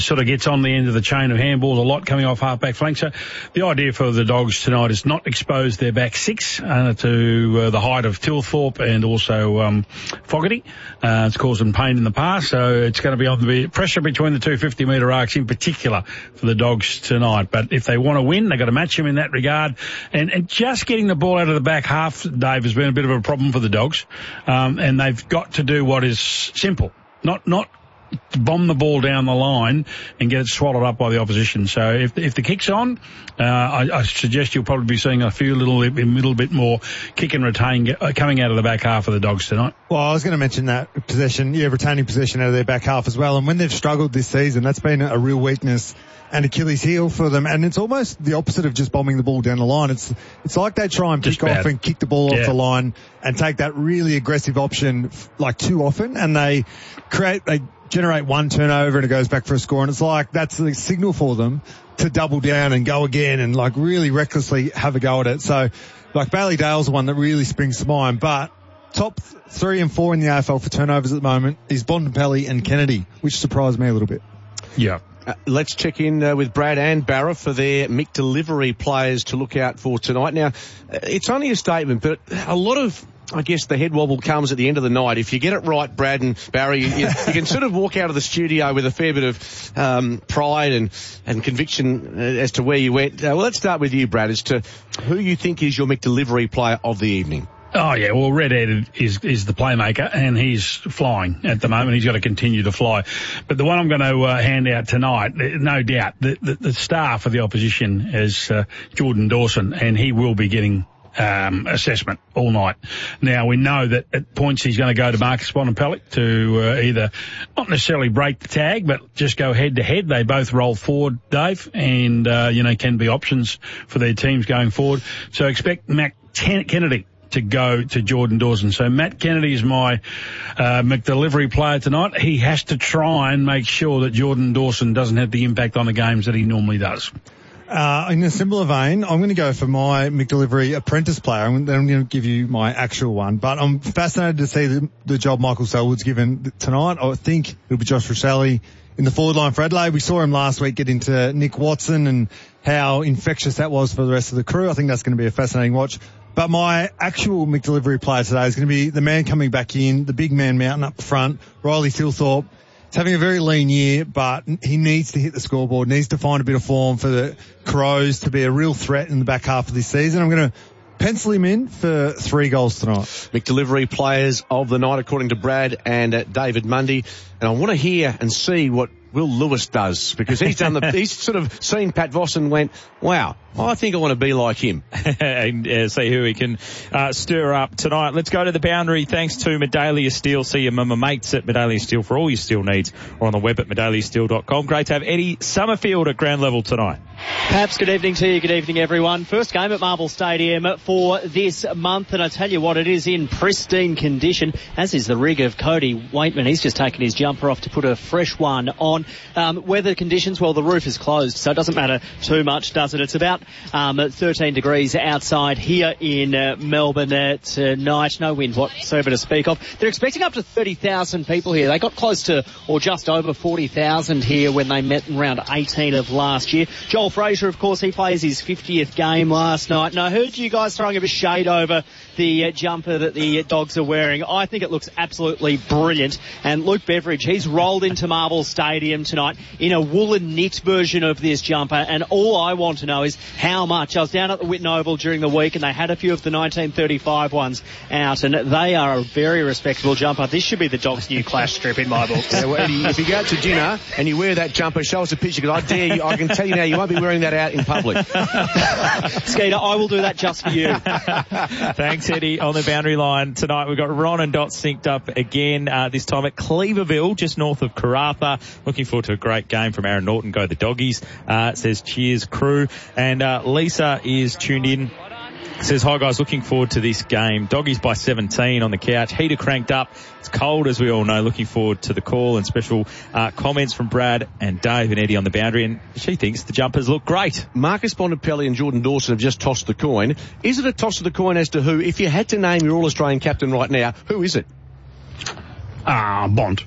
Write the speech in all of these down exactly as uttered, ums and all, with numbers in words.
sort of gets on the end of the chain of handballs a lot coming off half-back flank. So the idea for the Dogs tonight is not expose their back six uh, to uh, the height of Tilthorpe and also um, Fogarty. Uh, it's caused them pain in the past, so it's going to be on the pressure between the two fifty-metre arcs in particular for the Dogs tonight. But if they want to win, they've got to match them in that regard. And, and just getting the ball out of the back half, Dave, has been a bit of a problem for the Dogs. Um, and they've got to do what is simple, not not bomb the ball down the line and get it swallowed up by the opposition. So if if the kick's on, uh, I, I suggest you'll probably be seeing a few little, a little bit more kick and retain coming out of the back half of the Dogs tonight. Well, I was going to mention that possession, yeah, retaining possession out of their back half as well. And when they've struggled this season, that's been a real weakness and Achilles heel for them. And it's almost the opposite of just bombing the ball down the line. It's it's like they try and pick off and kick the ball yeah. off the line and take that really aggressive option like too often, and they create they generate one turnover and it goes back for a score, and it's like that's the signal for them to double down and go again and like really recklessly have a go at it. So like Ballydale's the one that really springs to mind, but top three and four in the A F L for turnovers at the moment is Bontempelli and Kennedy, which surprised me a little bit. Yeah. Uh, let's check in uh, with Brad and Barra for their Mick Delivery players to look out for tonight. Now, uh, it's only a statement, but a lot of, I guess, the head wobble comes at the end of the night. If you get it right, Brad and Barry, you, you, you can sort of walk out of the studio with a fair bit of um, pride and, and conviction as to where you went. Uh, well, let's start with you, Brad, as to who you think is your Mick Delivery player of the evening. Oh, yeah, well, Red Ed is, is the playmaker, and he's flying at the moment. He's got to continue to fly. But the one I'm going to uh, hand out tonight, no doubt, the, the, the star for the opposition is uh, Jordan Dawson, and he will be getting um, assessment all night. Now, we know that at points he's going to go to Marcus Bontempelli to uh, either not necessarily break the tag, but just go head-to-head. They both roll forward, Dave, and, uh, you know, can be options for their teams going forward. So expect Matt Kennedy to go to Jordan Dawson. So Matt Kennedy is my uh, McDelivery player tonight. He has to try and make sure that Jordan Dawson doesn't have the impact on the games that he normally does. Uh, in a similar vein, I'm going to go for my McDelivery apprentice player. I'm, I'm going to give you my actual one, but I'm fascinated to see the, the job Michael Selwood's given tonight. I think it'll be Josh Rosselli in the forward line for Adelaide. We saw him last week get into Nick Watson and how infectious that was for the rest of the crew. I think that's going to be a fascinating watch. But my actual McDelivery player today is going to be the man coming back in, the big man mountain up front, Riley Tilthorpe. He's having a very lean year, but he needs to hit the scoreboard, needs to find a bit of form for the Crows to be a real threat in the back half of this season. I'm going to pencil him in for three goals tonight. McDelivery players of the night, according to Brad and uh, David Mundy. And I want to hear and see what Will Lewis does, because he's done the, he's sort of seen Pat Voss and went, wow, I think I want to be like him. And uh, see who he can uh, stir up tonight. Let's go to the boundary. Thanks to Medallia Steel. See your mama mates at Medallia Steel for all your steel needs, or on the web at medallia steel dot com. Great to have Eddie Summerfield at ground level tonight. Perhaps good evening to you. Good evening, everyone. First game at Marvel Stadium for this month, and I tell you what, it is in pristine condition, as is the rig of Cody Waitman. He's just taken his jumper off to put a fresh one on. Um, weather conditions, well, the roof is closed, so it doesn't matter too much, does it? It's about um, thirteen degrees outside here in uh, Melbourne at tonight. No wind whatsoever to speak of. They're expecting up to thirty thousand people here. They got close to, or just over forty thousand here when they met in round eighteen of last year. Joel Fraser, of course, he plays his fiftieth game last night. And I heard you guys throwing a bit of shade over the uh, jumper that the Dogs are wearing. I think it looks absolutely brilliant. And Luke Beveridge, he's rolled into Marvel Stadium tonight in a woolen knit version of this jumper. And all I want to know is how much. I was down at the Whitten Oval during the week, and they had a few of the nineteen thirty-five ones out, and they are a very respectable jumper. This should be the Dogs' new clash strip in my books. Yeah, well, Eddie, if you go out to dinner and you wear that jumper, show us a picture, because I dare you, I can tell you now, you won't be wearing that out in public. Skeeter, I will do that just for you. Thanks, Eddie. On the boundary line tonight, we've got Ron and Dot synced up again, uh, this time at Cleaverville, just north of Karratha. Looking forward to a great game from Aaron Norton. Go the Doggies. Uh, says cheers, crew. And uh, Lisa is tuned in. Says, hi guys, looking forward to this game. Doggies by seventeen on the couch. Heater cranked up. It's cold, as we all know. Looking forward to the call, and special uh, comments from Brad and Dave and Eddie on the boundary. And she thinks the jumpers look great. Marcus Bontempelli and Jordan Dawson have just tossed the coin. Is it a toss of the coin as to who? If you had to name your All-Australian captain right now, who is it? Ah, uh, Bont.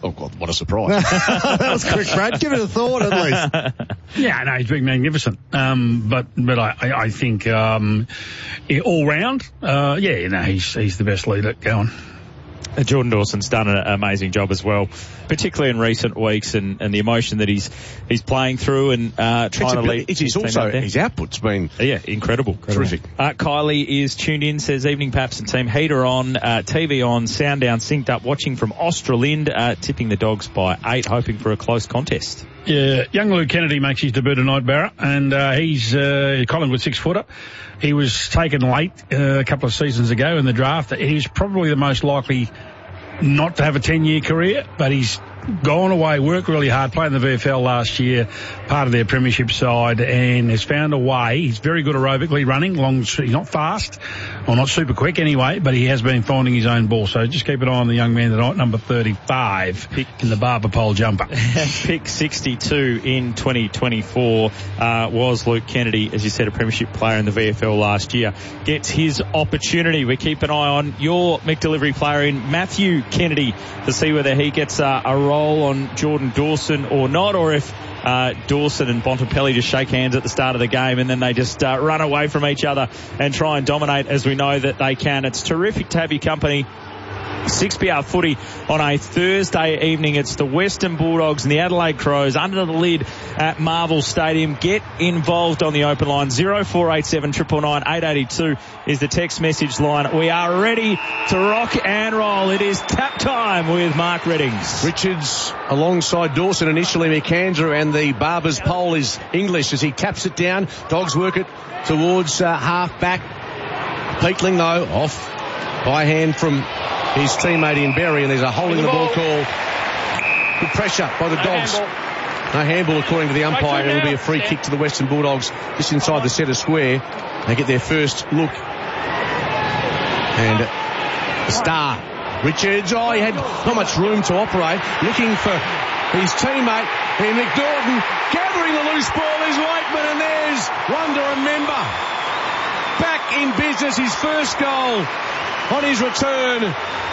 Oh, God, what a surprise. That was quick, Brad. Give it a thought at least. Yeah, no, he's been magnificent. Um, but, but I, I, I think, um, yeah, all round, uh, yeah, no, he's, he's the best leader going. Jordan Dawson's done an amazing job as well, particularly in recent weeks, and, and the emotion that he's he's playing through and uh, trying a, to lead. It's also his output's been yeah incredible, terrific. Uh, Kylie is tuned in. Says evening Paps and team, heater on, uh, T V on, sound down, synced up, watching from Australind, uh, tipping the Dogs by eight, hoping for a close contest. Yeah, young Luke Kennedy makes his debut tonight, Barra, and uh, he's uh, Collingwood six-footer. He was taken late uh, a couple of seasons ago in the draft. He's probably the most likely not to have a ten-year career, but he's gone away, worked really hard, played in the V F L last year, part of their premiership side, and has found a way. He's very good aerobically running, long, he's not fast, or not super quick anyway, but he has been finding his own ball. So just keep an eye on the young man tonight, number thirty-five, Pick, in the barber pole jumper. Pick sixty-two in twenty twenty-four uh, was Luke Kennedy, as you said, a premiership player in the V F L last year. Gets his opportunity. We keep an eye on your McDelivery player in Matthew Kennedy to see whether he gets uh, a role on Jordan Dawson or not, or if uh, Dawson and Bontempelli just shake hands at the start of the game and then they just uh, run away from each other and try and dominate, as we know that they can. It's terrific to have your company. six P R footy on a Thursday evening. It's the Western Bulldogs and the Adelaide Crows under the lid at Marvel Stadium. Get involved on the open line. zero four eight seven, nine nine nine, eight eight two is the text message line. We are ready to rock and roll. It is tap time with Mark Reddings. Richards alongside Dawson initially, McAndrew, and the barber's pole is English as he taps it down. Dogs work it towards uh, half back. Peatling though off by hand from his teammate in Berry, and there's a holding the ball call. Good pressure by the Dogs. No handball according to the umpire. It'll be a free kick to the Western Bulldogs just inside the centre square. They get their first look. And the star, Richards, oh, he had not much room to operate. Looking for his teammate in McNaughton. Gathering the loose ball is Waitman, and there's one to remember. Back in business, his first goal on his return,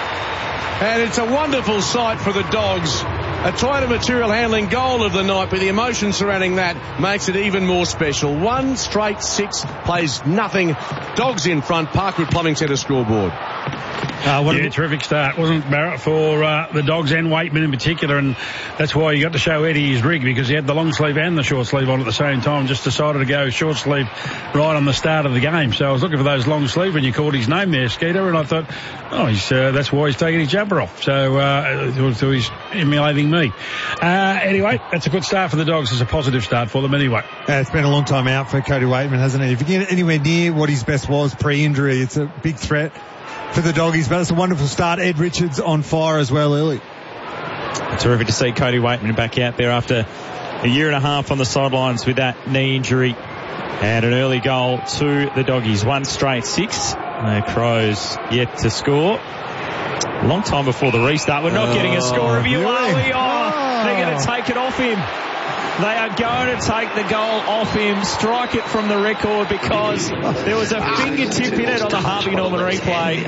and it's a wonderful sight for the Dogs. A Toyota Material Handling goal of the night, but the emotion surrounding that makes it even more special. One straight six, plays nothing. Dogs in front. Parkwood Plumbing Centre scoreboard. Uh, what yeah, a terrific start, wasn't it, Barrett, for uh, the Dogs and Waitman in particular, and that's why you got to show Eddie his rig, because he had the long sleeve and the short sleeve on at the same time, just decided to go short sleeve right on the start of the game. So I was looking for those long sleeve when you called his name there, Skeeter, and I thought, oh, he's, uh, that's why he's taking his jumper off. So, uh, so he's emulating me. Uh, anyway, that's a good start for the Dogs. It's a positive start for them anyway. Yeah, it's been a long time out for Cody Waitman, hasn't it? If you get anywhere near what his best was pre-injury, it's a big threat for the Doggies, but it's a wonderful start. Ed Richards on fire as well early. Terrific to see Cody Waitman back out there after a year and a half on the sidelines with that knee injury. And an early goal to the Doggies. One straight six. The Crows yet to score. Long time before the restart. We're not oh, getting a score review, are we? Oh, they're going to take it off him. They are going to take the goal off him, strike it from the record, because there was a fingertip in it on the Harvey Norman replay.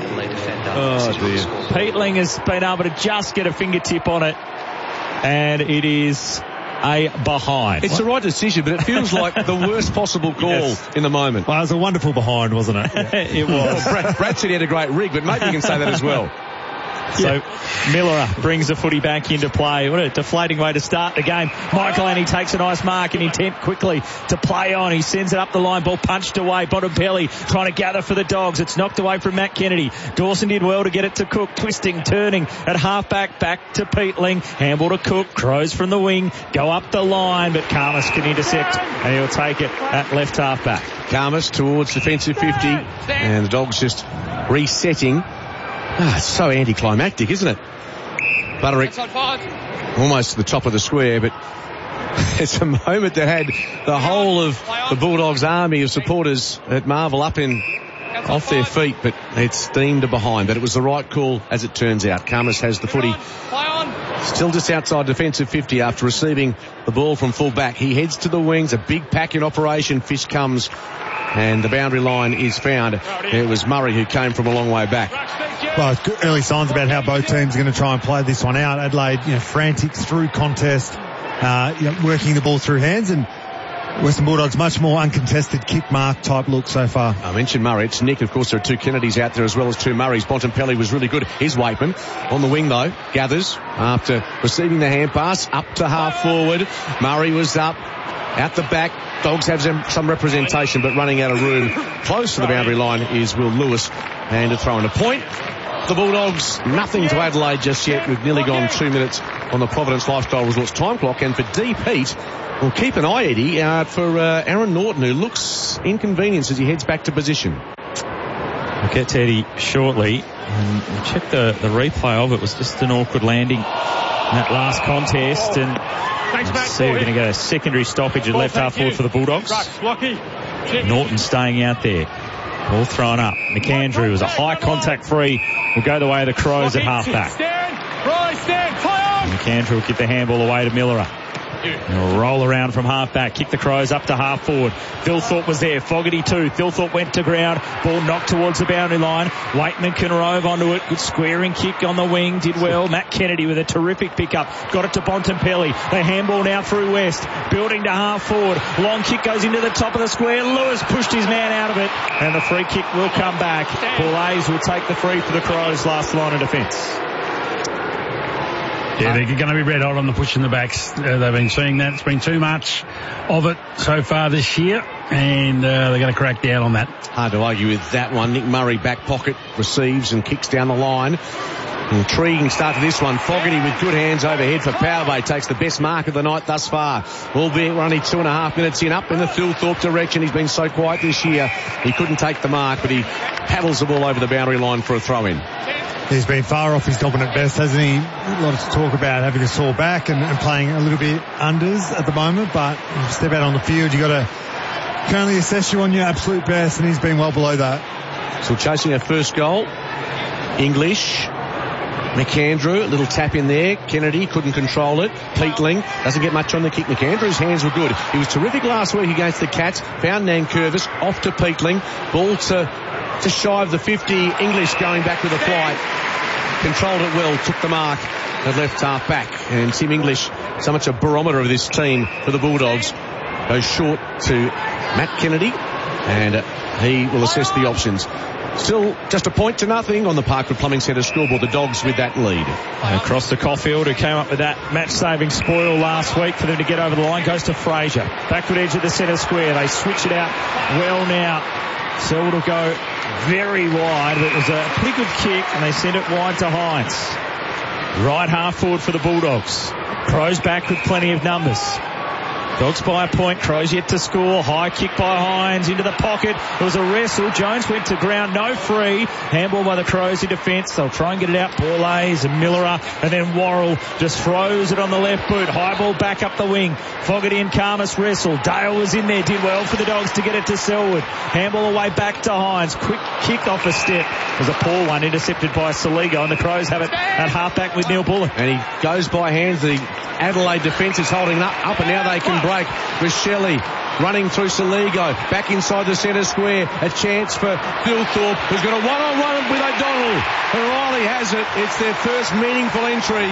Oh dear. Peatling has been able to just get a fingertip on it, and it is a behind. It's the right decision, but it feels like the worst possible call yes. in the moment. Well, it was a wonderful behind, wasn't it? Yeah. It was. Well, Brad, Brad said he had a great rig, but maybe you can say that as well. So yeah. Miller brings the footy back into play. What a deflating way to start the game. Michael Annie takes a nice mark and intent quickly to play on. He sends it up the line, ball punched away. Bontempelli trying to gather for the Dogs. It's knocked away from Matt Kennedy. Dawson did well to get it to Cook, twisting, turning at half-back, back to Peatling. Handball to Cook, Crows from the wing, go up the line, but Karmas can intercept and he'll take it at left half-back. Karmas towards defensive fifty, and the Dogs just resetting. Ah, it's so anticlimactic, isn't it? Butterick almost to the top of the square, but it's a moment that had the whole of the Bulldogs' army of supporters at Marvel up in off their feet, but it's deemed a behind. But it was the right call, as it turns out. Karmas has the footy still just outside defensive fifty after receiving the ball from full back. He heads to the wings, a big pack in operation. Fish comes, and the boundary line is found. It was Murray who came from a long way back. well, early signs about how both teams are going to try and play this one out. Adelaide, you know, frantic through contest, uh, you know, working the ball through hands, and Western Bulldogs much more uncontested kick mark type look so far. I mentioned Murray. It's Nick. Of course, there are two Kennedys out there as well as two Murrays. Bontempelli was really good. Here's Waitman on the wing though. Gathers after receiving the hand pass up to half forward. Murray was up out the back. Dogs have some, some representation, but running out of room close to the boundary line is Will Lewis, and a throw and a point. The Bulldogs, nothing to Adelaide just yet. We've nearly gone two minutes on the Providence Lifestyle Resorts time clock, and for Deep Heat, we'll keep an eye, Eddie, uh, for uh, Aaron Norton, who looks inconvenienced as he heads back to position. We'll get to Eddie shortly. And we'll check the, the replay of it. It was just an awkward landing in that last contest, and let's see, we're going to get a secondary stoppage at left half forward for the Bulldogs. Norton staying out there. Ball thrown up. McAndrew was a high contact free. Will go the way of the Crows at half back. McAndrew will get the handball away to Miller. And roll around from half back, kick the Crows up to half forward. Thilthorpe was there, Fogarty too. Thilthorpe went to ground, ball knocked towards the boundary line. Waitman can rove onto it, good squaring kick on the wing, did well. Matt Kennedy with a terrific pickup, got it to Bontempelli. The handball now through West, building to half forward. Long kick goes into the top of the square. Lewis pushed his man out of it, and the free kick will come back. Paul Hayes will take the free for the Crows, last line of defence. Yeah, they're going to be red hot on the push in the backs. Uh, they've been seeing that. It's been too much of it so far this year, and uh, they're going to crack down on that. Hard to argue with that one. Nick Murray back pocket receives and kicks down the line. Intriguing start to this one. Fogarty with good hands overhead for Powerbay takes the best mark of the night thus far. Albeit we're only two and a half minutes in, up in the Thilthorpe direction. He's been so quiet this year. He couldn't take the mark, but he paddles the ball over the boundary line for a throw in. He's been far off his dominant best, hasn't he? A lot of talk about having a sore back and, and playing a little bit unders at the moment, but you step out on the field, you've got to currently assess you on your absolute best, and he's been well below that. So chasing our first goal, English, McAndrew, a little tap in there. Kennedy couldn't control it. Peatling doesn't get much on the kick. McAndrew's hands were good. He was terrific last week against the Cats. Found Nankervis, off to Peatling. Ball to, to shy of the fifty. English going back with a flight. Controlled it well, took the mark at left half back. And Tim English, so much a barometer of this team for the Bulldogs, goes short to Matt Kennedy, and uh, he will assess the options. Still just a point to nothing on the Parkwood Plumbing Centre scoreboard. The Dogs with that lead. Across to Caulfield, who came up with that match-saving spoil last week for them to get over the line, goes to Fraser. Backward edge of the centre square. They switch it out well now. Selwood will go very wide, but it was a pretty good kick, and they send it wide to Hines. Right half forward for the Bulldogs. Crows back with plenty of numbers. Dogs by a point. Crows yet to score. High kick by Hines into the pocket. It was a wrestle. Jones went to ground. No free. Handball by the Crows in defence. They'll try and get it out. Paul Hayes and Millerer. And then Worrell just throws it on the left boot. High ball back up the wing. Fogarty and Karmas wrestle. Dale was in there. Did well for the Dogs to get it to Selwood. Handball away back to Hines. Quick kick off a step. It was a poor one intercepted by Saligo. And the Crows have it at half back with Neil Bullock. And he goes by hands. The Adelaide defence is holding up, up and now they can break with Shelley running through Saligo. Back inside the centre square. A chance for Thilthorpe, who's got a one-on-one with O'Donnell. And Riley has it. It's their first meaningful entry.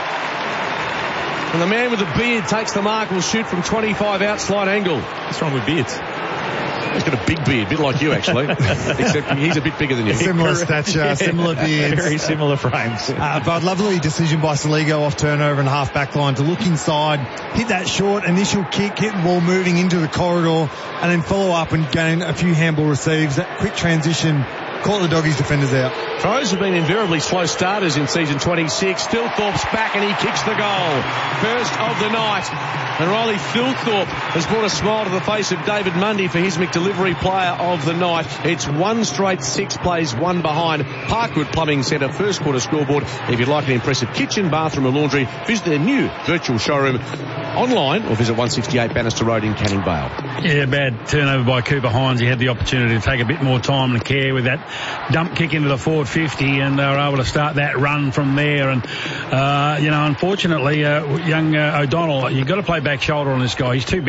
And the man with the beard takes the mark, will shoot from twenty-five out slide angle. What's wrong with beards? He's got a big beard, a bit like you actually, except he's a bit bigger than you. Similar stature, yeah. Similar beards. Very similar frames. Uh, but lovely decision by Saligo off turnover and half back line to look inside, hit that short initial kick, hit the ball moving into the corridor, and then follow up and gain a few handball receives. That quick transition caught the Doggies defenders out. Crows have been invariably slow starters in season twenty-six. Thilthorpe's back and he kicks the goal. First of the night. And Riley Thilthorpe has brought a smile to the face of David Mundy for his McDelivery player of the night. It's one straight six plays, one behind. Parkwood Plumbing Centre first quarter scoreboard. If you'd like an impressive kitchen, bathroom or laundry, visit their new virtual showroom online or visit one sixty-eight Bannister Road in Canning Vale. Yeah, bad turnover by Cooper Hines. He had the opportunity to take a bit more time and care with that dump kick into the forward fifty, and they were able to start that run from there. And, uh, you know, unfortunately, uh, young uh, O'Donnell, you've got to play back shoulder on this guy. He's too big.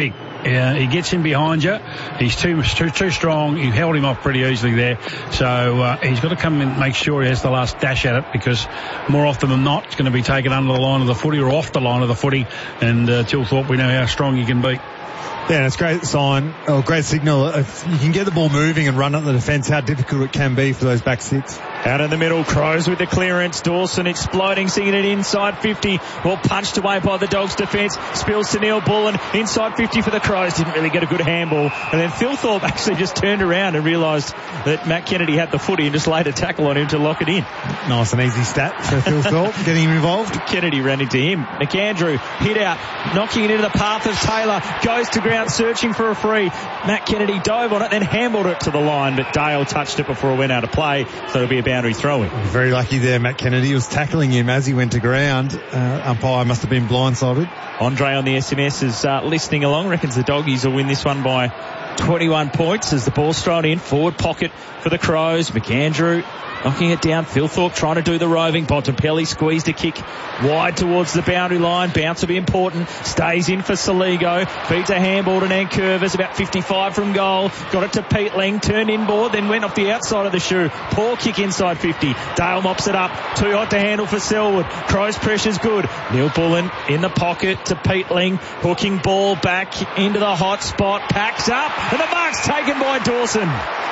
Uh, he gets in behind you. He's too, too too strong. You held him off pretty easily there. So uh, he's got to come and make sure he has the last dash at it, because more often than not, it's going to be taken under the line of the footy or off the line of the footy. And uh, Tilthorpe, we know how strong he can be. Yeah, it's a great sign, or great signal. If you can get the ball moving and run up the defence, how difficult it can be for those back six. Out in the middle, Crows with the clearance. Dawson exploding, singing it inside fifty. Well, punched away by the Dogs' defence. Spills to Neil Bullen. Inside fifty for the Crows. Didn't really get a good handball. And then Phil Thorpe actually just turned around and realised that Matt Kennedy had the footy and just laid a tackle on him to lock it in. Nice and easy stat for Phil Thorpe, getting him involved. Kennedy ran into him. McAndrew hit out, knocking it into the path of Taylor. Goes to ground, searching for a free. Matt Kennedy dove on it, then handballed it to the line, but Dale touched it before it went out of play, so it'll be a boundary throw-in. Very lucky there, Matt Kennedy was tackling him as he went to ground. Uh, umpire must have been blindsided. Andre on the S M S is uh, listening along, reckons the Doggies will win this one by twenty-one points as the ball's thrown in. Forward pocket for the Crows. McAndrew knocking it down. Phil Thorpe trying to do the roving. Bontempelli squeezed a kick wide towards the boundary line. Bounce will be important. Stays in for Saligo. Feeds a handball to Nankervis. About fifty-five from goal. Got it to Peatling. Turned inboard. Then went off the outside of the shoe. Poor kick inside fifty. Dale mops it up. Too hot to handle for Selwood. Crows pressure's good. Neil Bullen in the pocket to Peatling. Hooking ball back into the hot spot. Packs up. And the mark's taken by Dawson.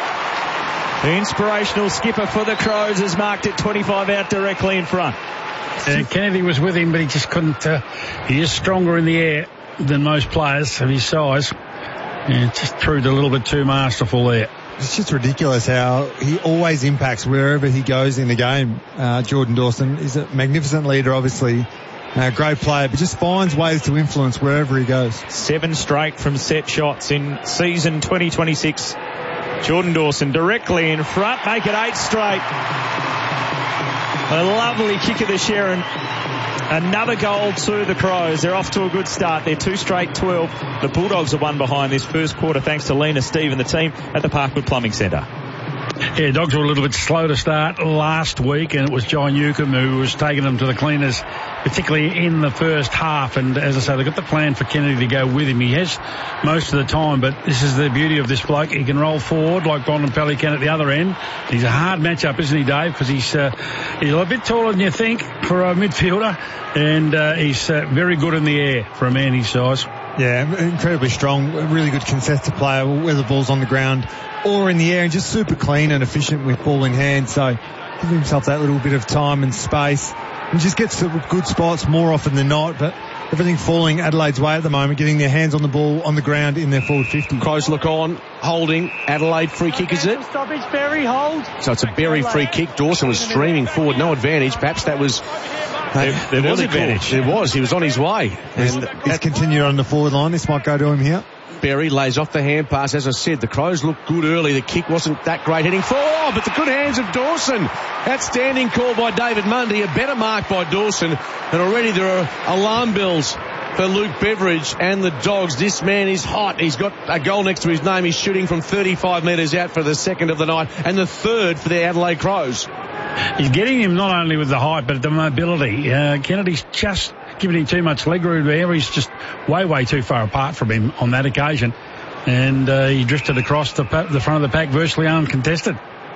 The inspirational skipper for the Crows has marked it twenty-five out directly in front. Uh, Kennedy was with him, but he just couldn't. Uh, he is stronger in the air than most players of his size. And just proved a little bit too masterful there. It's just ridiculous how he always impacts wherever he goes in the game. Uh, Jordan Dawson is a magnificent leader, obviously. A great player, but just finds ways to influence wherever he goes. Seven straight from set shots in season twenty twenty-six. Jordan Dawson directly in front, make it eight straight. A lovely kick of the Sharon. Another goal to the Crows. They're off to a good start. They're two straight twelve. The Bulldogs are one behind this first quarter thanks to Lena, Steve and the team at the Parkwood Plumbing Centre. Yeah, Dogs were a little bit slow to start last week, and it was John Newcomb who was taking them to the cleaners, particularly in the first half. And as I say, they've got the plan for Kennedy to go with him. He has most of the time, but this is the beauty of this bloke. He can roll forward like Bontempelli can at the other end. He's a hard matchup, isn't he, Dave? Because he's, uh, he's a bit taller than you think for a midfielder, and uh, he's uh, very good in the air for a man his size. Yeah, incredibly strong, a really good contested player, whether the ball's on the ground or in the air, and just super clean and efficient with ball in hand. So giving himself that little bit of time and space, and just gets to good spots more often than not. But everything falling Adelaide's way at the moment, getting their hands on the ball on the ground in their forward fifty. Crows look on, holding. Adelaide free kick, is it? Stoppage, Berry, hold. So it's a Berry free kick. Dawson was streaming forward, no advantage. Perhaps that was... There, there was advantage. There was. He was on his way. And he's continued on the forward line. This might go to him here. Berry lays off the hand pass. As I said, the Crows looked good early. The kick wasn't that great heading forward, oh, but the good hands of Dawson. Outstanding call by David Mundy. A better mark by Dawson. And already there are alarm bells for Luke Beveridge and the Dogs. This man is hot. He's got a goal next to his name. He's shooting from thirty-five metres out for the second of the night and the third for the Adelaide Crows. He's getting him not only with the height, but the mobility. Uh, Kennedy's just giving him too much leg room there. He's just way, way too far apart from him on that occasion. And uh, he drifted across the, the front of the pack virtually uncontested.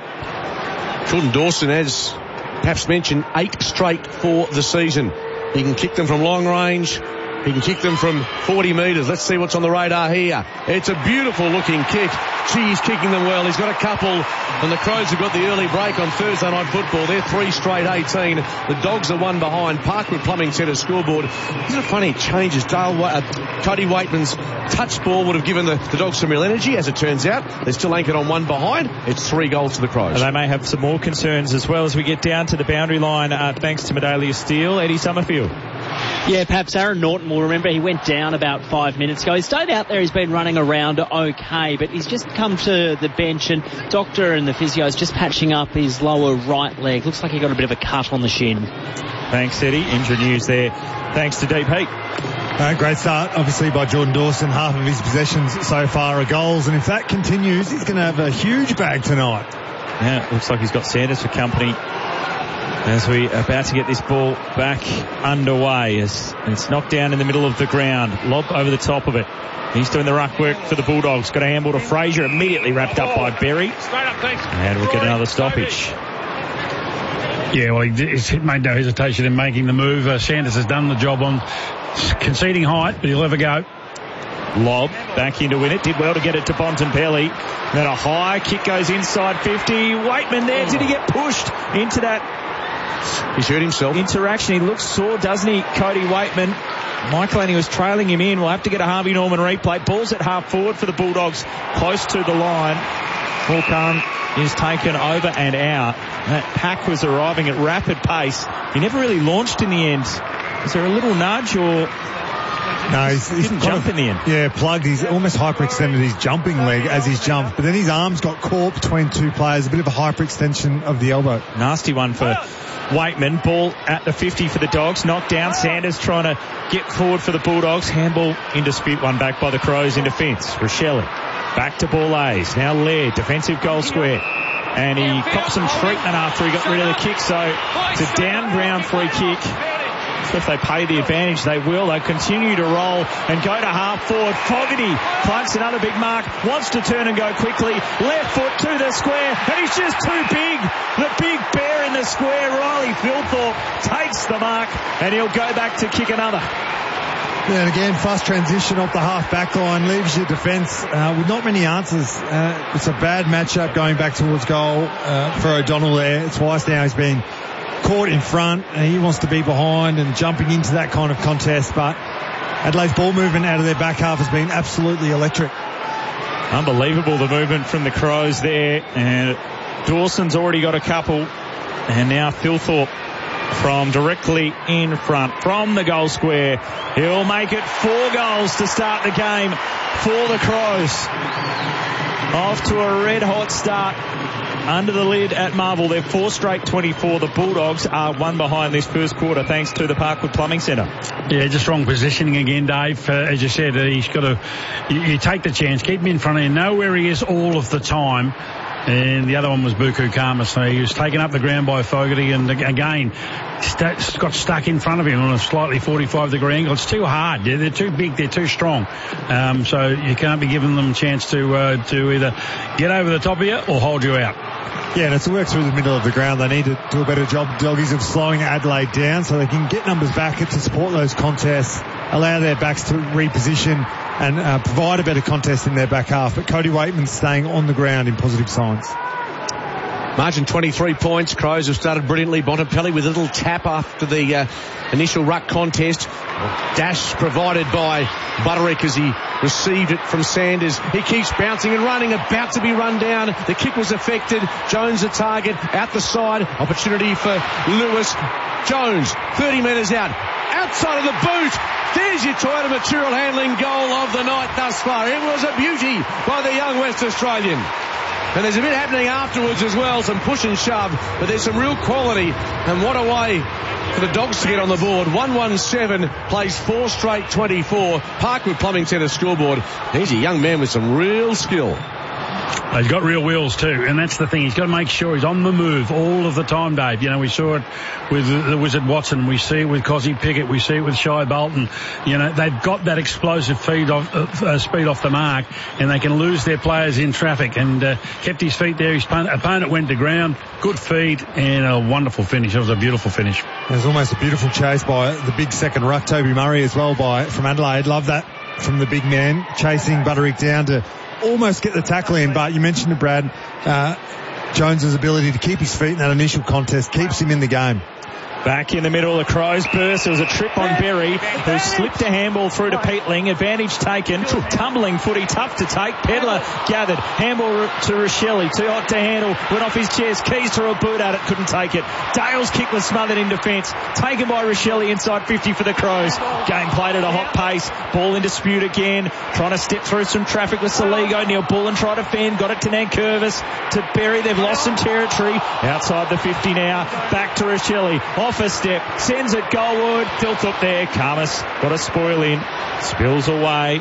Jordan Dawson, as perhaps mentioned, eight straight for the season. He can kick them from long range. He can kick them from forty metres. Let's see what's on the radar here. It's a beautiful looking kick. Gee, he's kicking them well. He's got a couple. And the Crows have got the early break on Thursday Night Football. They're three straight eighteen. The Dogs are one behind. Parkwood Plumbing Centre scoreboard. Isn't it funny? It changes. Dale, uh, Cody Waitman's touch ball would have given the, the Dogs some real energy. As it turns out, they're still anchored on one behind. It's three goals to the Crows. And they may have some more concerns as well as we get down to the boundary line, uh, thanks to Medalia Steele. Eddie Summerfield. Yeah, perhaps Aaron Norton will remember he went down about five minutes ago. He stayed out there. He's been running around okay, but he's just come to the bench, and Doctor and the physio is just patching up his lower right leg. Looks like he got a bit of a cut on the shin. Thanks, Eddie. Injury news there. Thanks to Deep Heat. Uh, great start, obviously, by Jordan Dawson. Half of his possessions so far are goals, and if that continues, he's going to have a huge bag tonight. Yeah, looks like he's got Sanders for company. As we are about to get this ball back underway, as it's knocked down in the middle of the ground. Lob over the top of it. He's doing the ruck work for the Bulldogs. Got a handball to Fraser, immediately wrapped up by Berry. And we'll get another stoppage. Yeah, well, he's made no hesitation in making the move. Uh, Sanders has done the job on conceding height, but he'll have a go. Lob back in to win it. Did well to get it to Bontempelli. Then a high kick goes inside fifty. Waitman there. Did he get pushed into that? He's hurt himself. Interaction. He looks sore, doesn't he, Cody Waitman? Michael Annie was trailing him in. We'll have to get a Harvey Norman replay. Ball's at half forward for the Bulldogs, close to the line. Hawkon is taken over and out. That pack was arriving at rapid pace. He never really launched in the end. Is there a little nudge or... No, he's, he's didn't jump of, in the end. Yeah, plugged. He's almost hyperextended his jumping leg as he's jumped, but then his arms got caught between two players. A bit of a hyperextension of the elbow. Nasty one for Waitman. Ball at the fifty for the Dogs. Knocked down. Sanders trying to get forward for the Bulldogs. Handball in dispute. One back by the Crows in defence. Rochelle back to ball A's. Now Laird, defensive goal square. And he got some treatment after he got rid of the kick. So it's a down ground free kick. So if they pay the advantage, they will. They continue to roll and go to half forward. Fogarty plants another big mark, wants to turn and go quickly. Left foot to the square, and he's just too big. The big bear in the square, Riley Philthorpe, takes the mark, and he'll go back to kick another. Yeah, and again, fast transition off the half-back line, leaves your defence uh, with not many answers. Uh, it's a bad matchup going back towards goal uh, for O'Donnell there. Twice now he's been caught in front, and he wants to be behind and jumping into that kind of contest, but Adelaide's ball movement out of their back half has been absolutely electric. Unbelievable, the movement from the Crows there, and Dawson's already got a couple, and now Philthorpe from directly in front from the goal square. He'll make it four goals to start the game for the Crows. Off to a red hot start under the lid at Marvel. They're four straight twenty-four. The Bulldogs are one behind this first quarter thanks to the Parkwood Plumbing Centre. Yeah, just wrong positioning again, Dave. Uh, as you said, uh, he's got to, you, you take the chance, keep him in front of you, know where he is all of the time. And the other one was Buku Kama, so he was taken up the ground by Fogarty, and again st- got stuck in front of him on a slightly forty-five degree angle. It's too hard. They're, they're too big. They're too strong. Um, so you can't be giving them a chance to uh, to either get over the top of you or hold you out. Yeah, and it's a work through the middle of the ground. They need to do a better job, Doggies, of slowing Adelaide down so they can get numbers back to support those contests, allow their backs to reposition and uh, provide a better contest in their back half. But Cody Waitman's staying on the ground in positive signs. Margin twenty-three points. Crows have started brilliantly. Bontempelli with a little tap after the uh, initial ruck contest. Dash provided by Butterick as he received it from Sanders. He keeps bouncing and running, about to be run down. The kick was affected. Jones the target, out the side. Opportunity for Lewis. Jones, thirty metres out. Outside of the boot. There's your Toyota material handling goal of the night thus far. It was a beauty by the young West Australian. And there's a bit happening afterwards as well, some push and shove, but there's some real quality. And what a way for the Dogs to get on the board. one one seven plays four straight twenty-four. Parkwood Plumbing Centre scoreboard. He's a young man with some real skill. He's got real wheels too, and that's the thing. He's got to make sure he's on the move all of the time, Dave. You know, we saw it with the Wizard Watson. We see it with Cozzy Pickett. We see it with Shai Bolton. You know, they've got that explosive feed off, uh, speed off the mark, and they can lose their players in traffic. And uh, kept his feet there. His opponent went to ground. Good feed and a wonderful finish. It was a beautiful finish. It was almost a beautiful chase by the big second ruck, Toby Murray, as well, by from Adelaide. Love that from the big man, chasing Butterick down to almost get the tackle in. But you mentioned to Brad, uh, Jones's ability to keep his feet in that initial contest keeps him in the game. Back in the middle, the Crows burst. There was a trip on Berry, who slipped a handball through to Peatling. Advantage taken. Tumbling footy, tough to take. Pedler gathered. Handball to Rochelle. Too hot to handle. Went off his chest. Keys threw a boot at it. Couldn't take it. Dale's kick was smothered in defence. Taken by Rochelle inside fifty for the Crows. Game played at a hot pace. Ball in dispute again. Trying to step through some traffic with Saligo. Neil Bullen tried to fend. Got it to Nankervis. To Berry. They've lost some territory. Outside the fifty now. Back to Rochelle. Off a step, sends it goalward. Tilt up there. Karmas got a spoil in, spills away.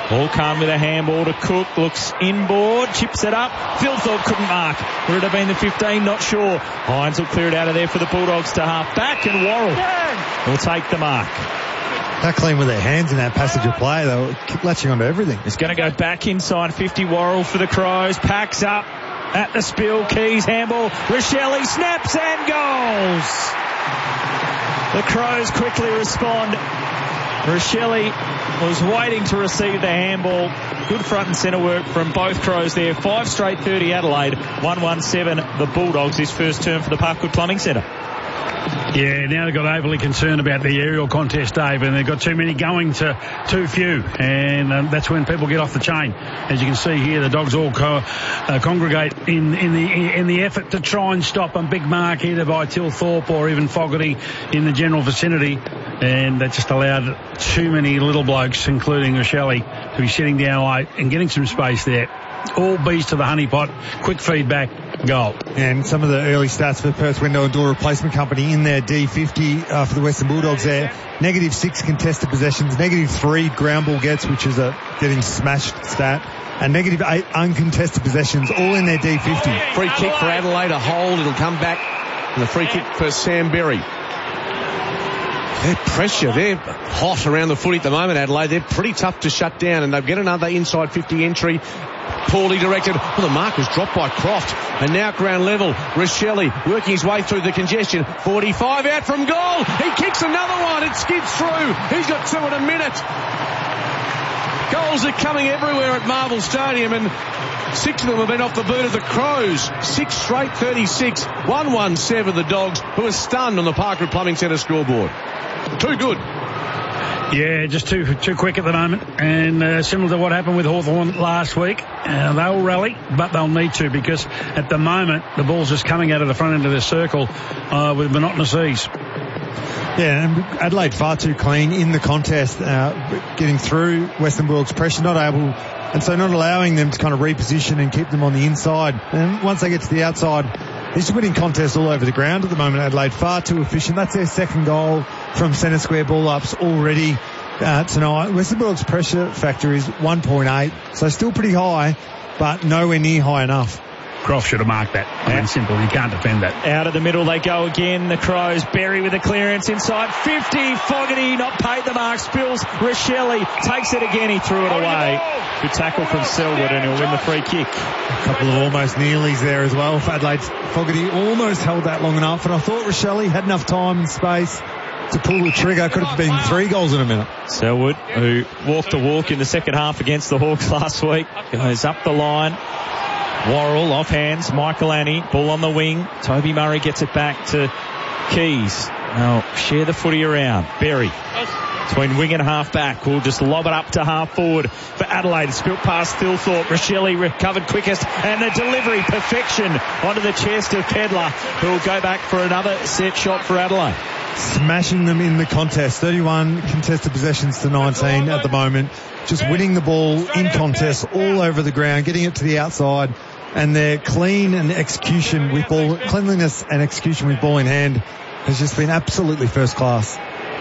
All calm with a handball to Cook. Looks inboard. Chips it up. Thilthorpe couldn't mark. Would it have been the fifteen? Not sure. Hines will clear it out of there for the Bulldogs to half back, and Worrell will take the mark. That clean with their hands in that passage of play. They were latching onto everything. It's going to go back inside fifty. Worrell for the Crows. Packs up at the spill. Keys handball. Rochelle snaps and goals. The Crows quickly respond. Rochelle was waiting to receive the handball. Good front and centre work from both Crows there. Five straight thirty Adelaide. one one seven the Bulldogs. This first term for the Parkwood Plumbing Centre. Yeah, now they've got overly concerned about the aerial contest, Dave, and they've got too many going to too few, and um, that's when people get off the chain. As you can see here, the Dogs all co- uh, congregate in, in the in the effort to try and stop a big mark either by Thilthorpe or even Fogarty in the general vicinity, and that just allowed too many little blokes, including Rochelle, to be sitting down late and getting some space there. All bees to the honeypot, quick feedback, goal. And some of the early stats for Perth Window and Door Replacement Company in their D fifty uh, for the Western Bulldogs there. Negative six contested possessions, negative three ground ball gets, which is a getting smashed stat, and negative eight uncontested possessions, all in their D fifty. Free kick for Adelaide, a hold, it'll come back. And the free kick for Sam Berry. Their pressure, they're hot around the footy at the moment, Adelaide. They're pretty tough to shut down, and they'll get another inside fifty entry. Poorly directed. Well, the mark was dropped by Croft. And now at ground level, Rochelle working his way through the congestion. forty-five out from goal. He kicks another one. It skids through. He's got two in a minute. Goals are coming everywhere at Marvel Stadium, and six of them have been off the boot of the Crows. Six straight thirty-six. one one seven the Dogs, who are stunned on the Parkwood Plumbing Centre scoreboard. Too good. Yeah, just too too quick at the moment, and uh, similar to what happened with Hawthorn last week. Uh, they'll rally, but they'll need to, because at the moment the ball's just coming out of the front end of the circle uh, with monotonous ease. Yeah, and Adelaide far too clean in the contest, uh, getting through Western Bulldogs' pressure, not able, and so not allowing them to kind of reposition and keep them on the inside. And once they get to the outside, they're just winning contests all over the ground at the moment. Adelaide far too efficient. That's their second goal from centre square ball ups already uh, tonight. Western Bulldogs' pressure factor is one point eight, so still pretty high, but nowhere near high enough. Croft should have marked that. Plain simple. You can't defend that. Out of the middle they go again. The Crows. Berry with a clearance inside fifty. Fogarty not paid the mark. Spills. Rochelle takes it again. He threw it away. Good tackle from Selwood, and he'll win the free kick. A couple of almost nearlies there as well for Adelaide. Fogarty almost held that long enough, and I thought Rochelle had enough time and space to pull the trigger. Could have been three goals in a minute. Selwood, who walked the walk in the second half against the Hawks last week, goes up the line. Worrell off hands. Michael Annie, ball on the wing. Toby Murray gets it back to Keys. Now share the footy around. Berry between wing and half back. We'll just lob it up to half forward for Adelaide. Spilt past Thilthorpe. Rochelle recovered quickest, and the delivery perfection onto the chest of Pedlar, who will go back for another set shot for Adelaide. Smashing them in the contest. thirty-one contested possessions to nineteen at the moment. Just winning the ball in contest all over the ground, getting it to the outside, and their clean and execution with ball, cleanliness and execution with ball in hand has just been absolutely first class.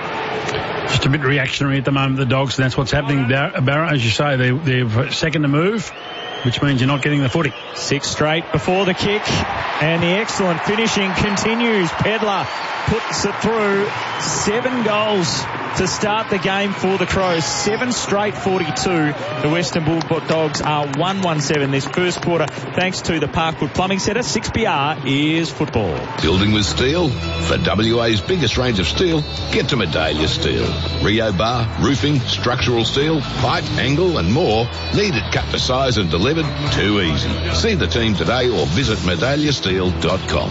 Just a bit reactionary at the moment, the Dogs, and that's what's happening. Barra, as you say, they, they're second to move, which means you're not getting the footy. Six straight before the kick, and the excellent finishing continues. Pedlar puts it through. Seven goals to start the game for the Crows. Seven straight forty-two. The Western Bulldogs are one one seven this first quarter, thanks to the Parkwood Plumbing Centre. six B R is football. Building with steel? For W A's biggest range of steel, get to Medallia Steel. Rio bar, roofing, structural steel, pipe, angle and more. Need it cut to size and delivered? Too easy. See the team today or visit medallia steel dot com.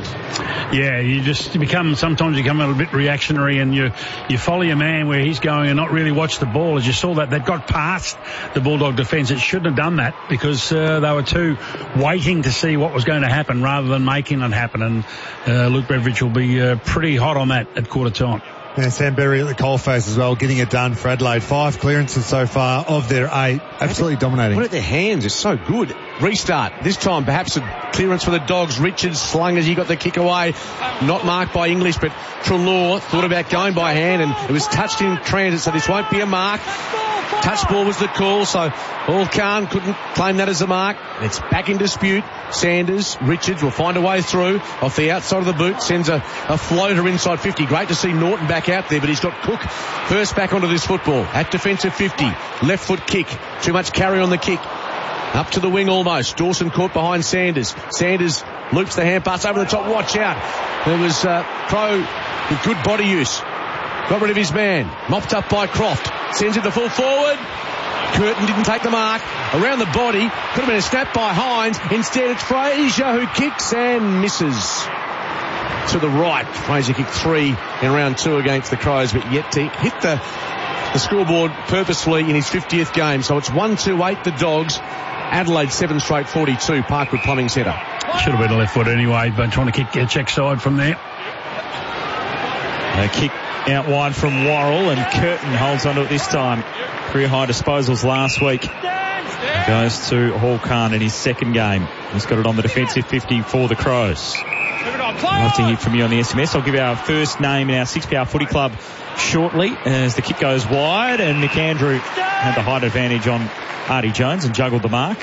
Yeah, you just become, sometimes you become a little bit reactionary, and you you follow your man where he's going and not really watch the ball. As you saw that, that got past the Bulldog defence. It shouldn't have done that, because uh, they were too waiting to see what was going to happen rather than making it happen. And uh, Luke Beveridge will be uh, pretty hot on that at quarter time. Yeah, Sam Berry at the coalface as well, getting it done for Adelaide. Five clearances so far of their eight. Absolutely dominating. What at their hands is so good. Restart. This time perhaps a clearance for the Dogs. Richards slung as he got the kick away. Not marked by English, but Trelaw thought about going by hand, and it was touched in transit, so this won't be a mark. Touch ball was the call, so Hall Khan couldn't claim that as a mark. It's back in dispute. Sanders, Richards will find a way through off the outside of the boot, sends a, a floater inside fifty. Great to see Norton back out there, but he's got Cook first back onto this football at defensive fifty. Left foot kick. Too much carry on the kick. Up to the wing almost. Dawson caught behind Sanders. Sanders loops the hand pass over the top. Watch out. There was uh, Crow with good body use. Got rid of his man. Mopped up by Croft. Sends it the full forward. Curtin didn't take the mark. Around the body. Could have been a snap by Hines. Instead it's Fraser who kicks and misses. To the right. Fraser kicked three in round two against the Crows, but yet to hit the, the scoreboard purposefully in his fiftieth game. So it's one two eight the Dogs. Adelaide seven straight forty-two. Parkwood Plumbing Centre. Should have been a left foot anyway, but trying to kick a check side from there. A kick out wide from Worrell, and Curtin holds onto it this time. Career high disposals last week. Goes to Hall Khan in his second game. He's got it on the defensive fifty for the Crows. I'd like to hear from you on the S M S. I'll give you our first name in our six Power Footy Club shortly as the kick goes wide, and Nick Andrew had the height advantage on Artie Jones and juggled the mark.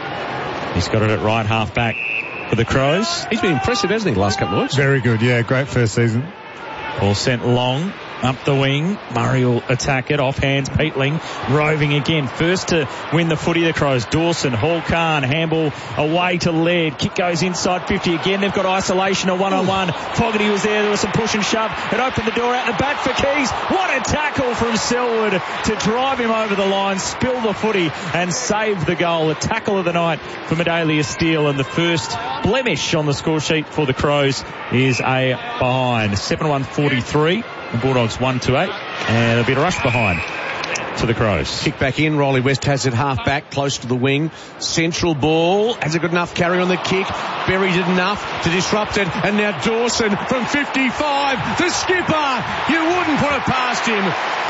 He's got it at right half back for the Crows. He's been impressive, hasn't he, the last couple of weeks? Very good, yeah, great first season. Ball sent long up the wing. Murray will attack it off hands. Peatling roving again. First to win the footy, the Crows. Dawson, Hall Khan, handball away to Laird. Kick goes inside fifty again. They've got isolation, a one-on-one. Fogarty was there. There was some push and shove. It opened the door out the back for Keys. What a tackle from Selwood to drive him over the line, spill the footy and save the goal. The tackle of the night for Medalia Steele, and the first blemish on the score sheet for the Crows is a behind. seven one forty-three. The Bulldogs one to eight, and a bit of rush behind to the Crows. Kick back in. Riley West has it half back, close to the wing. Central ball. Has it got enough carry on the kick? Buried it enough to disrupt it. And now Dawson from fifty-five. The skipper. You wouldn't put it past him.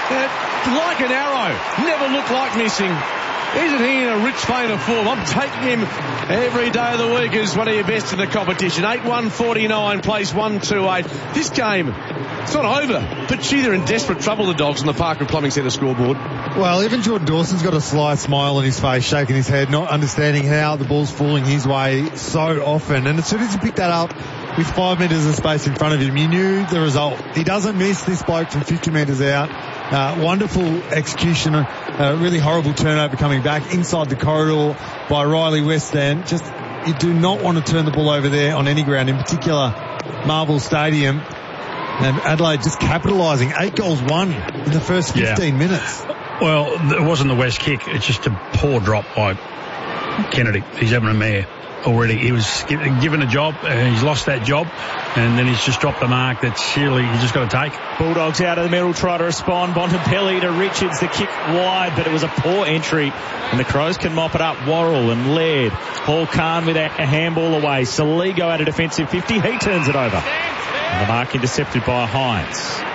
Uh, like an arrow. Never looked like missing. Isn't he in a rich vein of form? I'm taking him every day of the week as one of your best in the competition. eight one forty-nine, place one two eight. This game, it's not over, but gee, they're in desperate trouble, the Dogs, on the Parkwood Plumbing Centre scoreboard. Well, even Jordan Dawson's got a sly smile on his face, shaking his head, not understanding how the ball's falling his way so often. And as soon as he picked that up with five metres of space in front of him, you knew the result. He doesn't miss this bloke from fifty metres out. Uh, wonderful execution, a uh, really horrible turnover coming back inside the corridor by Riley West. And just, you do not want to turn the ball over there on any ground, in particular Marvel Stadium. And Adelaide just capitalising. Eight goals won in the first fifteen yeah. minutes. Well, it wasn't the West kick. It's just a poor drop by Kennedy. He's having a mare already. He was given a job, and he's lost that job, and then he's just dropped the mark that surely you just got to take. Bulldogs out of the middle, try to respond. Bontempelli to Richards, the kick wide, but it was a poor entry, and the Crows can mop it up. Worrell and Laird. Hall Khan with a handball away. Saligo out of defensive fifty. He turns it over. And the mark intercepted by Hines.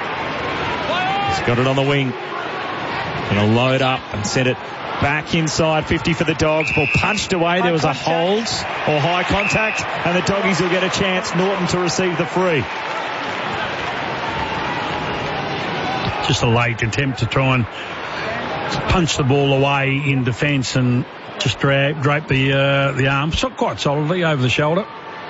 He's got it on the wing. Going to load up and send it back inside fifty for the Dogs. Ball punched away. There was a hold or high contact, and the Doggies will get a chance. Norton to receive the free. Just a late attempt to try and punch the ball away in defence and just drag, drape the uh, the arm so quite solidly over the shoulder.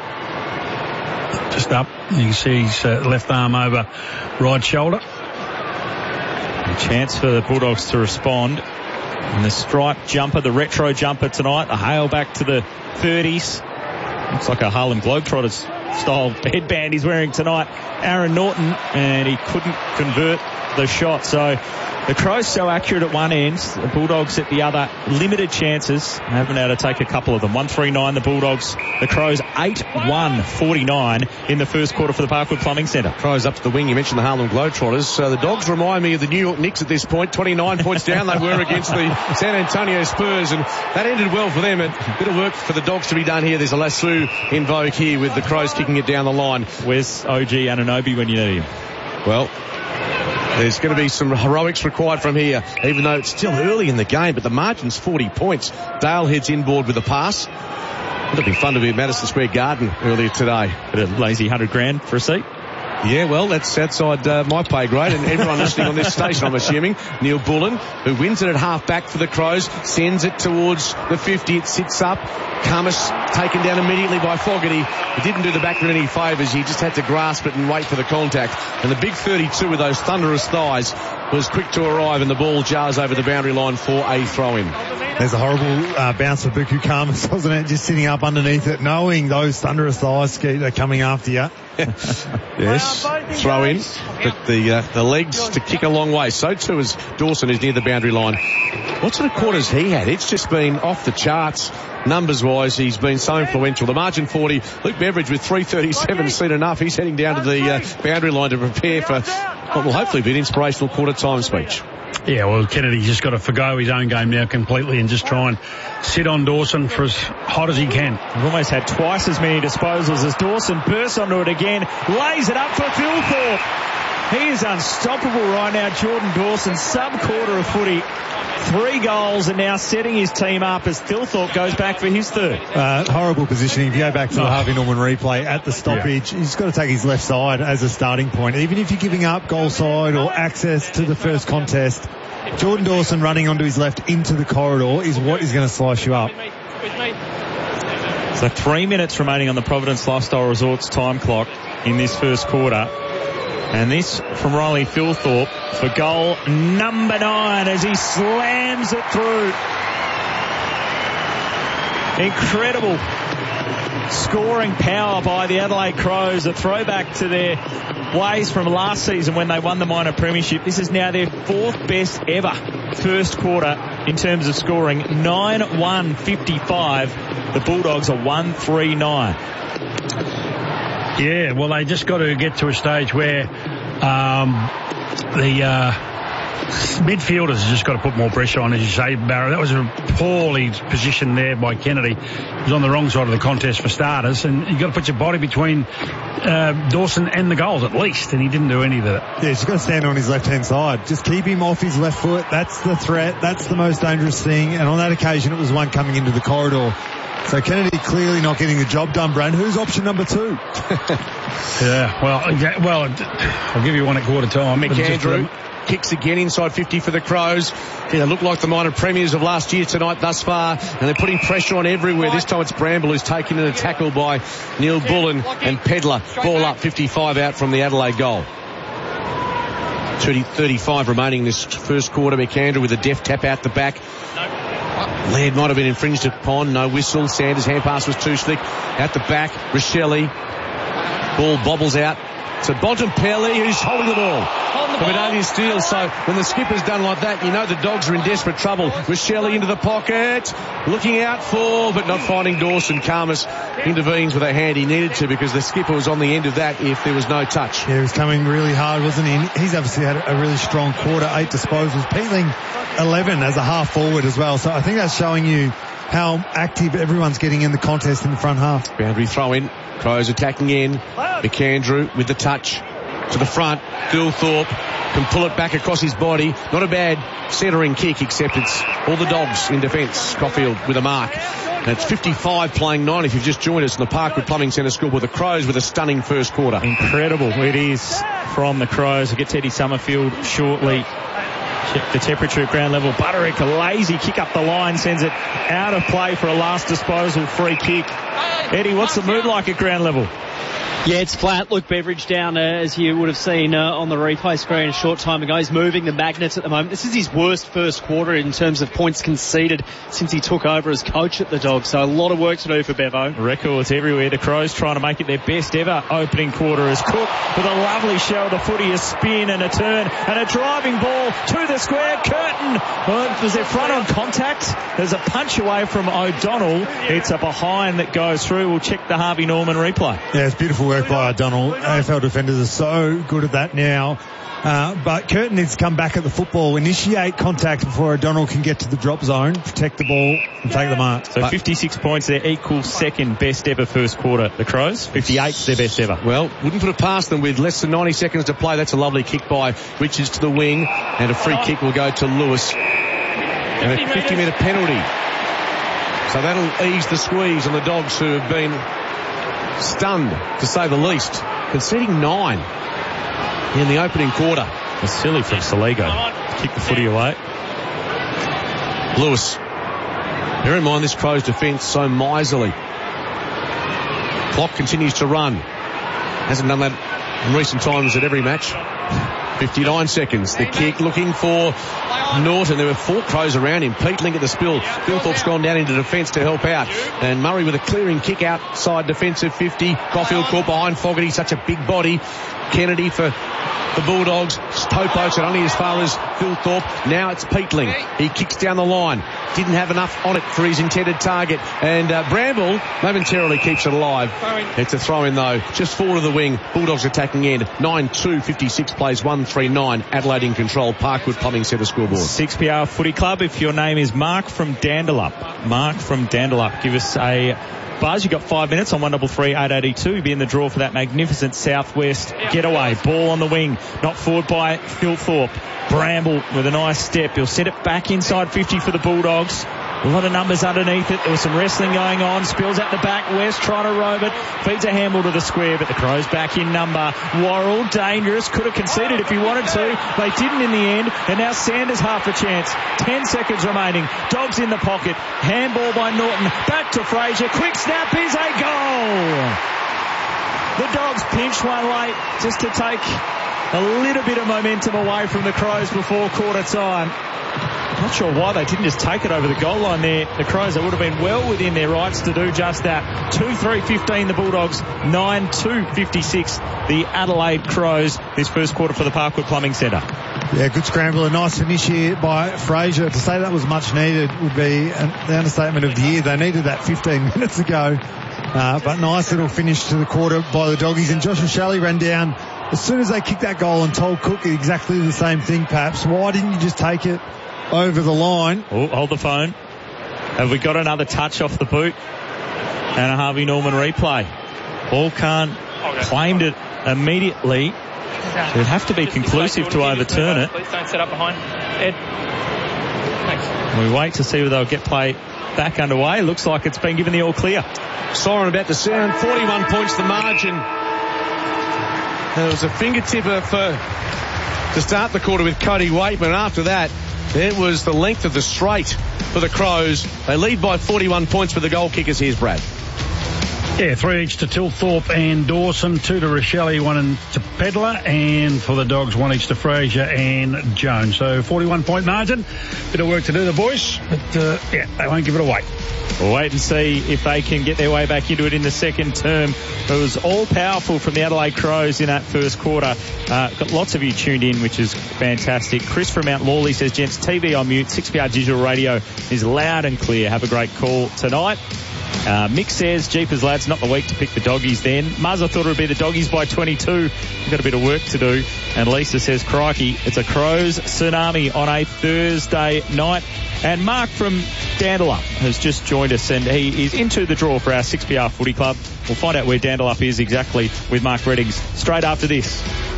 Just up. You can see his uh, left arm over right shoulder. A chance for the Bulldogs to respond. And the stripe jumper, the retro jumper tonight, the hail back to the thirties. Looks like a Harlem Globetrotters style headband he's wearing tonight. Aaron Norton, and he couldn't convert the shot. So the Crows so accurate at one end, the Bulldogs at the other, limited chances. Haven't been able to take a couple of them. one three nine the Bulldogs, the Crows eight one forty-nine in the first quarter for the Parkwood Plumbing Centre. Crows up to the wing. You mentioned the Harlem Globetrotters. Uh, the Dogs remind me of the New York Knicks at this point. twenty-nine points down they were against the San Antonio Spurs, and that ended well for them. A bit of work for the Dogs to be done here. There's a lasso in vogue here with the Crows kicking it down the line. Where's O G Anunoby when you need him? Well, there's going to be some heroics required from here, even though it's still early in the game, but the margin's forty points. Dale heads inboard with a pass. It'll be fun to be at Madison Square Garden earlier today. But a lazy hundred grand for a seat. Yeah, well, that's outside uh, my pay grade, and everyone listening on this station, I'm assuming. Neil Bullen, who wins it at half back for the Crows, sends it towards the fifty. It sits up. Cummins taken down immediately by Fogarty. He didn't do the backman any favours. He just had to grasp it and wait for the contact. And the big thirty-two with those thunderous thighs was quick to arrive, and the ball jars over the boundary line for a throw-in. There's a horrible uh, bounce for Buku Cummins, wasn't it? Just sitting up underneath it, knowing those thunderous thighs, Skeet, are coming after you. Yes, throw in, but the uh, the legs to kick a long way. So too is Dawson, who's near the boundary line. What sort of quarters he had? It's just been off the charts. Numbers wise, he's been so influential. The margin forty, Luke Beveridge with three thirty-seven seen enough. He's heading down to the uh, boundary line to prepare for what will hopefully be an inspirational quarter time speech. Yeah, well, Kennedy's just got to forgo his own game now completely and just try and sit on Dawson for as hot as he can. We've almost had twice as many disposals as Dawson bursts onto it again, lays it up for Thilthorpe. He is unstoppable right now, Jordan Dawson, sub-quarter of footy. Three goals and now setting his team up as Thilthorpe goes back for his third. Uh, horrible positioning. If you go back to the oh. Harvey Norman replay at the stoppage, yeah. he's got to take his left side as a starting point. Even if you're giving up goal side or access to the first contest, Jordan Dawson running onto his left into the corridor is what is going to slice you up. So three minutes remaining on the Providence Lifestyle Resorts time clock in this first quarter. And this from Riley Thilthorpe for goal number nine as he slams it through. Incredible scoring power by the Adelaide Crows. A throwback to their ways from last season when they won the minor premiership. This is now their fourth best ever first quarter in terms of scoring. nine one fifty-five. The Bulldogs are one three nine. Yeah, well, they just got to get to a stage where um, the uh, midfielders have just got to put more pressure on, as you say, Barrow. That was a poorly positioned there by Kennedy. He was on the wrong side of the contest for starters, and you've got to put your body between uh, Dawson and the goals at least, and he didn't do any of that. Yeah, he's got to stand on his left-hand side. Just keep him off his left foot. That's the threat. That's the most dangerous thing. And on that occasion, it was one coming into the corridor. So Kennedy clearly not getting the job done, Brad. Who's option number two? yeah, well, well, I'll give you one at quarter time. McAndrew kicks again inside fifty for the Crows. Yeah, they look like the minor premiers of last year tonight thus far, and they're putting pressure on everywhere. This time it's Bramble who's taken in a tackle by Neil Bullen and Pedler. Ball up, fifty-five out from the Adelaide goal. thirty-five remaining in this first quarter. McAndrew with a deft tap out the back. Laird might have been infringed upon. No whistle. Sanders' hand pass was too slick. At the back, Rochelle. Ball bobbles out to Bontempelli, who's holding the ball from Canadian Steel. So when the skipper's done like that, you know the Dogs are in desperate trouble. Rochelle into the pocket, looking out for, but not finding Dawson. Karmas intervenes with a hand. He needed to because the skipper was on the end of that if there was no touch. Yeah, he was coming really hard, wasn't he? He's obviously had a really strong quarter, eight disposals. Peeling eleven as a half forward as well. So I think that's showing you how active everyone's getting in the contest in the front half. Boundary throw in. Crows attacking in. McAndrew with the touch to the front. Thilthorpe can pull it back across his body. Not a bad centering kick, except it's all the Dogs in defence. Caulfield with a mark. And it's fifty-five playing nine if you've just joined us in the Parkwood Plumbing Centre School with the Crows with a stunning first quarter. Incredible it is from the Crows. We'll get to Eddie Summerfield shortly. Check the temperature at ground level. Butterick, a lazy kick up the line, sends it out of play for a last disposal free kick. Eddie, what's the mood like at ground level? Yeah, it's flat. Luke Beveridge down, uh, as you would have seen uh, on the replay screen a short time ago. He's moving the magnets at the moment. This is his worst first quarter in terms of points conceded since he took over as coach at the Dogs. So a lot of work to do for Bevo. Records everywhere. The Crows trying to make it their best ever opening quarter as Cook with a lovely shell to footy, a spin and a turn and a driving ball to the square. Curtin, well, was there front on contact? There's a punch away from O'Donnell. It's a behind that goes through. We'll check the Harvey Norman replay. Yeah, it's beautiful work by O'Donnell. A F L defenders are so good at that now. Uh, but Curtin needs to come back at the football, initiate contact before O'Donnell can get to the drop zone, protect the ball and take the mark. So but fifty-six points there, equals second best ever first quarter. The Crows, fifty-eight's their best ever. Well, wouldn't put it past them with less than ninety seconds to play. That's a lovely kick by Richards to the wing, and a free kick will go to Lewis. And a fifty minute penalty. So that'll ease the squeeze on the Dogs, who have been stunned, to say the least, conceding nine in the opening quarter. It's silly from Saligo. Kick the footy away. Lewis. Bear in mind this Crows defence so miserly. Clock continues to run. Hasn't done that in recent times at every match. fifty-nine seconds. The kick looking for Norton. There were four Crows around him. Pete Link at the spill. Philthorpe's gone down into defence to help out. And Murray with a clearing kick outside defensive fifty. Caulfield caught behind Fogarty. Such a big body. Kennedy for the Bulldogs. Toe pokes it only as far as Philthorpe. Now it's Peatling. He kicks down the line. Didn't have enough on it for his intended target. And uh, Bramble momentarily keeps it alive. It's a throw in though. Just forward of the wing. Bulldogs attacking end. nine two fifty-six plays one three nine. Adelaide in control. Parkwood Plumbing Centre scoreboard. six P R Footy Club. If your name is Mark from Dandalup. Mark from Dandalup. Give us a buzz. You've got five minutes on one double three eight eighty-two. You'll be in the draw for that magnificent Southwest getaway. Ball on the wing. Not forward by Philthorpe. Bramble with a nice step. He'll set it back inside fifty for the Bulldogs. A lot of numbers underneath it. There was some wrestling going on. Spills at the back. West trying to roam it. Feeds a handball to the square, but the Crows back in number. Worrell, dangerous. Could have conceded if he wanted to. They didn't in the end. And now Sanders half a chance. Ten seconds remaining. Dogs in the pocket. Handball by Norton. Back to Fraser. Quick snap is a goal. The Dogs pinched one late just to take a little bit of momentum away from the Crows before quarter time. Not sure why they didn't just take it over the goal line there. The Crows, they would have been well within their rights to do just that. two three fifteen the Bulldogs, nine two fifty-six the Adelaide Crows. This first quarter for the Parkwood Plumbing Centre. Yeah, good scramble. A nice finish here by Fraser. To say that was much needed would be an, the understatement of the year. They needed that fifteen minutes ago. Uh, but nice little finish to the quarter by the Doggies. And Joshua Shelley ran down as soon as they kicked that goal and told Cook exactly the same thing, perhaps. Why didn't you just take it over the line? Oh, hold the phone. Have we got another touch off the boot? And a Harvey Norman replay. Ball can't claimed it immediately. It'd have to be conclusive to overturn it. Please don't set up behind Ed. Thanks. We wait to see whether they'll get play back underway. Looks like it's been given the all clear. Siren about to sound. forty-one points the margin. There was a fingertipper for to start the quarter with Cody Waitman. After that, it was the length of the straight for the Crows. They lead by forty-one points for the goal kickers. Here's Brad. Yeah, three each to Tilthorpe and Dawson, two to Rochelle, one to Pedler, and for the Dogs, one each to Fraser and Jones. So forty-one point margin. Bit of work to do, the boys, but uh, yeah, they won't give it away. We'll wait and see if they can get their way back into it in the second term. It was all powerful from the Adelaide Crows in that first quarter. Uh, got lots of you tuned in, which is fantastic. Chris from Mount Lawley says, gents, T V on mute, six P R digital radio is loud and clear. Have a great call tonight. Uh, Mick says, Jeepers lads, not the week to pick the Doggies then. Muzz, I thought it would be the Doggies by twenty-two. We've got a bit of work to do. And Lisa says, crikey, it's a Crows tsunami on a Thursday night. And Mark from Dandalup has just joined us, and he is into the draw for our six P R Footy Club. We'll find out where Dandalup is exactly with Mark Reddings straight after this.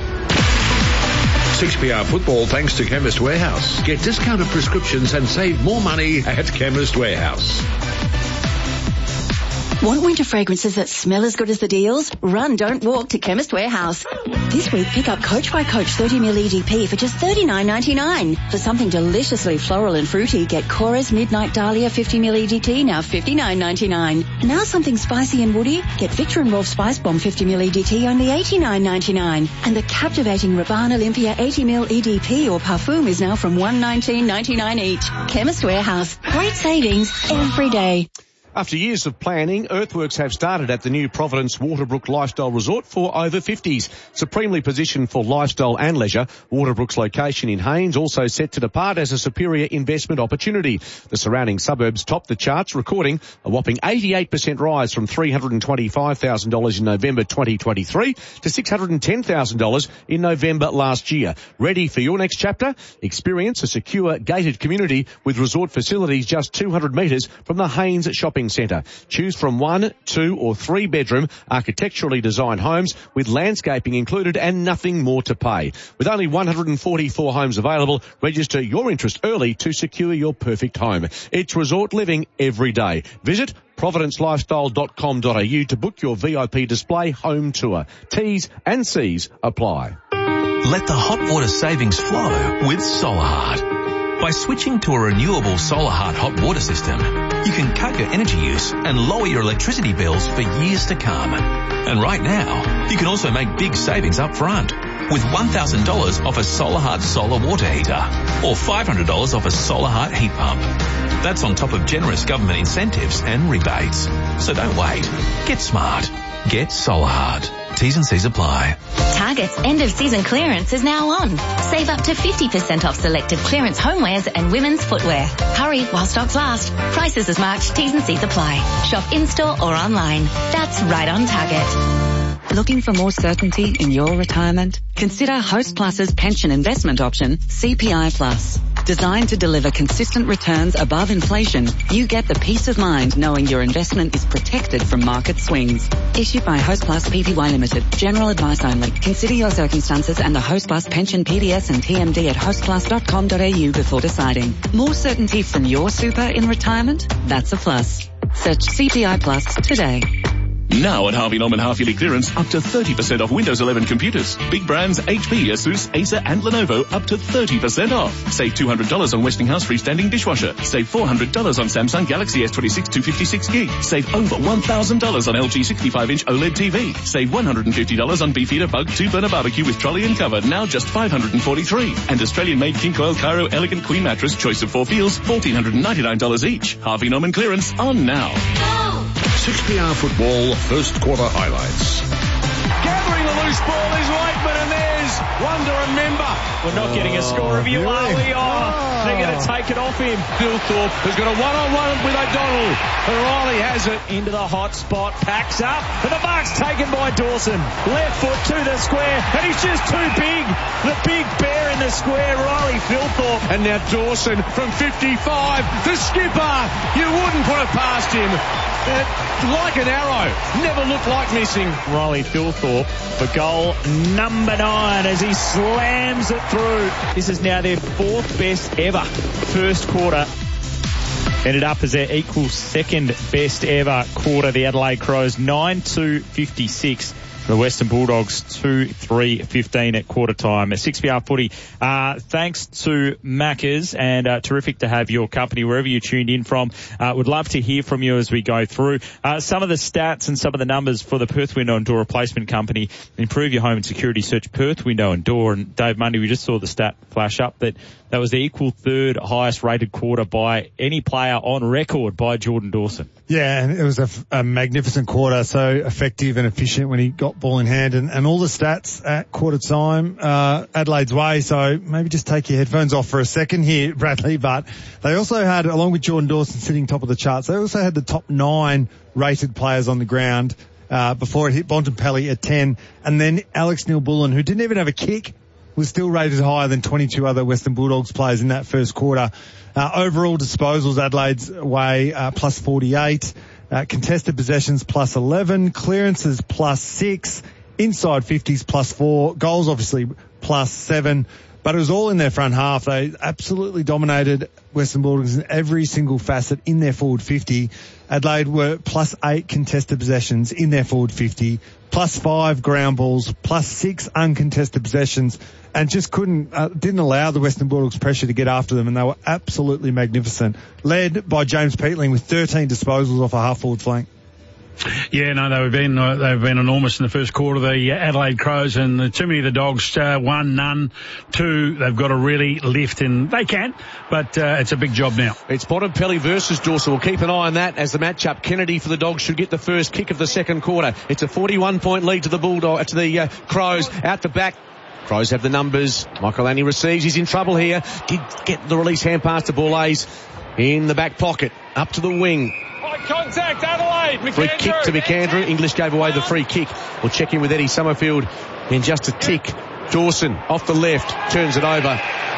six P R football thanks to Chemist Warehouse. Get discounted prescriptions and save more money at Chemist Warehouse. Want winter fragrances that smell as good as the deals? Run, don't walk to Chemist Warehouse. This week, pick up Coach by Coach thirty milliliter E D P for just thirty-nine ninety-nine. For something deliciously floral and fruity, get Cora's Midnight Dahlia fifty milliliter E D T, now fifty-nine ninety-nine. Now something spicy and woody, get Victor and Rolf Spice Bomb fifty milliliter E D T, only eighty-nine ninety-nine. And the captivating Rabanne Olympia eighty milliliter E D P or Parfum is now from one nineteen ninety-nine each. Chemist Warehouse. Great savings every day. After years of planning, earthworks have started at the new Providence Waterbrook Lifestyle Resort for over fifties. Supremely positioned for lifestyle and leisure, Waterbrook's location in Haynes also set to depart as a superior investment opportunity. The surrounding suburbs topped the charts, recording a whopping eighty-eight percent rise from three hundred twenty-five thousand dollars in November twenty twenty-three to six hundred ten thousand dollars in November last year. Ready for your next chapter? Experience a secure, gated community with resort facilities just two hundred metres from the Haynes Shopping Centre. Choose from one, two or three bedroom architecturally designed homes with landscaping included and nothing more to pay. With only one hundred forty-four homes available, register your interest early to secure your perfect home. It's resort living every day. Visit providence lifestyle dot com dot a u to book your V I P display home tour. T's and C's apply. Let the hot water savings flow with SolarHeart. By switching to a renewable SolarHeart hot water system, you can cut your energy use and lower your electricity bills for years to come. And right now, you can also make big savings up front with one thousand dollars off a SolarHeart solar water heater or five hundred dollars off a SolarHeart heat pump. That's on top of generous government incentives and rebates. So don't wait. Get smart. Get SolarHeart. T's and C's apply. Target's end of season clearance is now on. Save up to fifty percent off selected clearance homewares and women's footwear. Hurry while stocks last. Prices as March. T's and C's apply. Shop in-store or online. That's right on Target. Looking for more certainty in your retirement? Consider Host Plus's pension investment option, C P I Plus. Designed to deliver consistent returns above inflation, you get the peace of mind knowing your investment is protected from market swings. Issued by Host Plus Pty Limited. General advice only. Consider your circumstances and the Host Plus pension P D S and T M D at host plus dot com dot a u before deciding. More certainty from your super in retirement? That's a plus. Search C P I Plus today. Now at Harvey Norman half-yearly clearance, up to thirty percent off Windows eleven computers. Big brands H P, Asus, Acer and Lenovo up to thirty percent off. Save two hundred dollars on Westinghouse freestanding dishwasher. Save four hundred dollars on Samsung Galaxy S twenty-six two fifty-six gig. Save over one thousand dollars on L G sixty-five inch OLED T V. Save one hundred fifty dollars on Beefeater Bug two burner barbecue with trolley and cover, now just five hundred forty-three dollars. And Australian-made King Coil Cairo Elegant Queen Mattress, choice of four feels, one thousand four hundred ninety-nine dollars each. Harvey Norman clearance on now. six P R Football first quarter highlights. Gathering the loose ball is Waitman, and there's one to remember. We're not getting a score review, are we? Oh, they're going to take it off him. Gilthorpe has got a one-on-one with O'Donnell. O'Reilly has it. Into the hot spot, packs up, and the mark's taken by Dawson. Left foot to the square, and he's just too big. The big bear in the square, Riley Gilthorpe. And now Dawson from fifty-five. The skipper. You wouldn't put it past him. Uh, like an arrow. Never looked like missing. Riley Gilthorpe for goal number nine as he slams it through. This is now their fourth best ever first quarter. Ended up as their equal second best ever quarter. The Adelaide Crows nine two fifty-six. The Western Bulldogs two three fifteen at quarter time. At six P R footy, uh, thanks to Maccas, and uh, terrific to have your company wherever you tuned in from. Uh, would love to hear from you as we go through uh, some of the stats and some of the numbers for the Perth Window and Door Replacement Company. Improve your home and security. Search Perth Window and Door. And Dave Mundy, we just saw the stat flash up that that was the equal third highest rated quarter by any player on record by Jordan Dawson. Yeah, and it was a, a magnificent quarter, so effective and efficient when he got ball in hand, and, and all the stats at quarter time, uh, Adelaide's way. So maybe just take your headphones off for a second here, Bradley. But they also had, along with Jordan Dawson sitting top of the charts, they also had the top nine rated players on the ground, uh, before it hit Bontempelli at ten. And then Alex Neil-Bullen, who didn't even have a kick, was still rated higher than twenty-two other Western Bulldogs players in that first quarter. Uh, overall disposals, Adelaide's way, uh, plus forty-eight. Uh, contested possessions, plus eleven. Clearances, plus six. Inside fifties, plus four. Goals, obviously, plus seven. But it was all in their front half. They absolutely dominated Western Bulldogs in every single facet in their forward fifty. Adelaide were plus eight contested possessions in their forward fifty, plus five ground balls, plus six uncontested possessions, and just couldn't, uh, didn't allow the Western Bulldogs pressure to get after them, and they were absolutely magnificent. Led by James Peatling with thirteen disposals off a half-forward flank. Yeah, no, they've been uh, they've been enormous in the first quarter. The uh, Adelaide Crows, and uh, too many of the Dogs. Uh, one, none, two. They've got to really lift, and they can, but uh, it's a big job now. It's Bontempelli versus Dawson. We'll keep an eye on that as the matchup. Kennedy for the Dogs should get the first kick of the second quarter. It's a forty-one point lead to the Bulldog to the uh, Crows out the back. Crows have the numbers. Michael Annie receives. He's in trouble here. Did get the release hand pass to Bourlays in the back pocket. Up to the wing. Contact, Adelaide. McAndrew. Free kick to McAndrew. English gave away the free kick. We'll check in with Eddie Summerfield in just a tick. Dawson off the left, turns it over.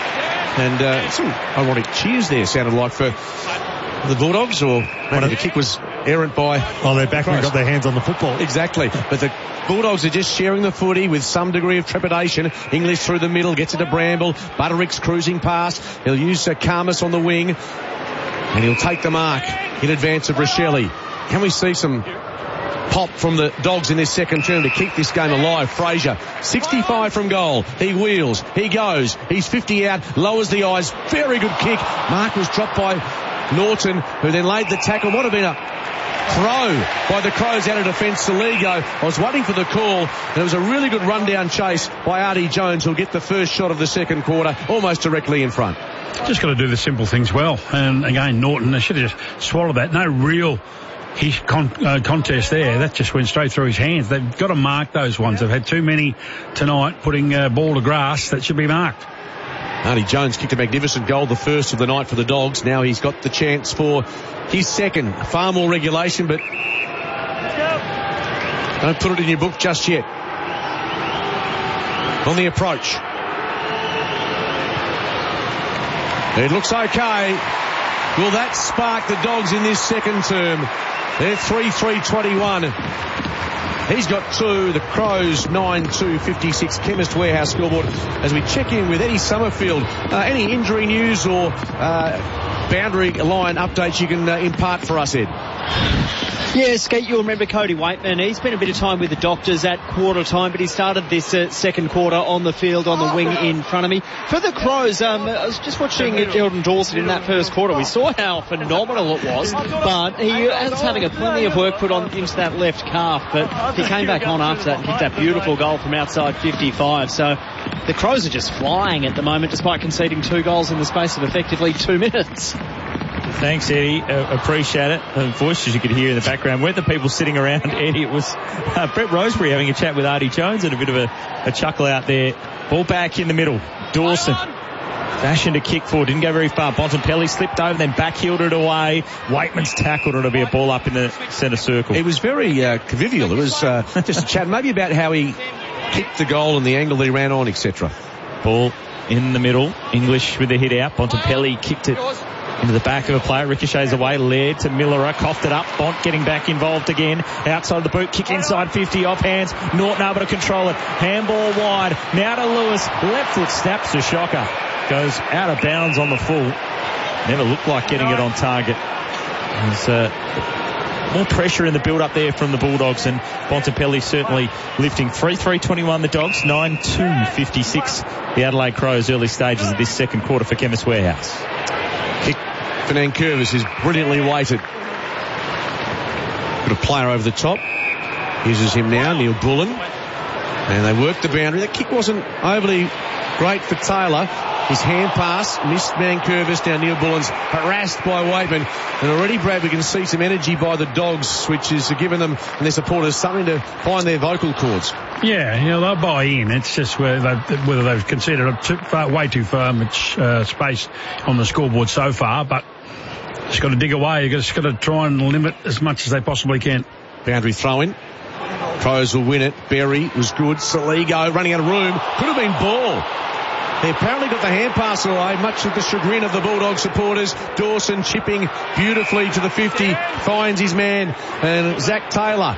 And uh, some ironic cheers there sounded like for the Bulldogs, or maybe the kick was errant by... Oh, their backmen got their hands on the football. Exactly. But the Bulldogs are just sharing the footy with some degree of trepidation. English through the middle, gets it to Bramble. Butterick's cruising past. He'll use uh, Karmas on the wing. And he'll take the mark. in advance of Rochelle. Can we see some pop from the Dogs in this second term to keep this game alive? Fraser, sixty-five from goal. He wheels. He goes. He's fifty out. Lowers the eyes. Very good kick. Mark was dropped by Norton, who then laid the tackle. Would have been a throw by the Crows out of defence. Saligo. I was waiting for the call, and it was a really good run-down chase by Artie Jones, who'll get the first shot of the second quarter, almost directly in front. Just got to do the simple things well. And again, Norton, they should have just swallowed that. No real his con- uh, contest there. That just went straight through his hands. They've got to mark those ones. They've had too many tonight putting uh, ball to grass that should be marked. Artie Jones kicked a magnificent goal, the first of the night for the Dogs. Now he's got the chance for his second. Far more regulation, but don't put it in your book just yet. On the approach. It looks okay. Will that spark the Dogs in this second term? They're three three twenty-one. He's got two. The Crows nine two fifty-six. Chemist Warehouse scoreboard as we check in with Eddie Summerfield. Uh, any injury news or uh, boundary line updates you can uh, impart for us, Ed? Yeah, Skeet, you'll remember Cody Waitman. He's spent a bit of time with the doctors at quarter time, but he started this uh, second quarter on the field on the wing in front of me. For the Crows, um, I was just watching Eldon Dawson in that first quarter. We saw how phenomenal it was, but he was having a plenty of work put on into that left calf, but he came back on after that and kicked that beautiful goal from outside fifty-five. So the Crows are just flying at the moment, despite conceding two goals in the space of effectively two minutes. Thanks, Eddie. Uh, appreciate it. The voices you could hear in the background weren't the people sitting around, Eddie. It was uh, Brett Rosebery having a chat with Artie Jones and a bit of a, a chuckle out there. Ball back in the middle. Dawson fashioned a kick forward. Didn't go very far. Bontempelli slipped over, then backheeled it away. Waitman's tackled it. It'll be a ball up in the centre circle. It was very uh, convivial. It was uh, just a chat maybe about how he kicked the goal and the angle that he ran on, et cetera. Ball in the middle. English with the hit out. Bontempelli kicked it into the back of a player, ricochets away, Laird to Millerer, coughed it up, Bont getting back involved again, outside of the boot, kick inside fifty, off hands, Norton able to control it, handball wide, now to Lewis, left foot snaps a shocker, goes out of bounds on the full, never looked like getting it on target. There's uh, more pressure in the build-up there from the Bulldogs, and Bontempelli certainly lifting. three three twenty-one the Dogs, nine two fifty-six the Adelaide Crows, early stages of this second quarter for Chemist Warehouse. Kick for Nankervis is brilliantly weighted. Got a player over the top. Uses him now, Neil Bullen. And they work the boundary. That kick wasn't overly great for Taylor. His hand pass missed Nankervis. Now Neil Bullen's harassed by Waitman. And already, Brad, we can see some energy by the Dogs, which is giving them and their supporters something to find their vocal cords. Yeah, you know, they'll buy in. It's just where they've, whether they've conceded too far, way too far much uh, space on the scoreboard so far, but just got to dig away. You've just got to try and limit as much as they possibly can. Boundary throw-in. Crows will win it. Berry was good. Saligo running out of room. Could have been ball. They apparently got the hand pass away, much to the chagrin of the Bulldog supporters. Dawson chipping beautifully to the fifty, finds his man, and Zach Taylor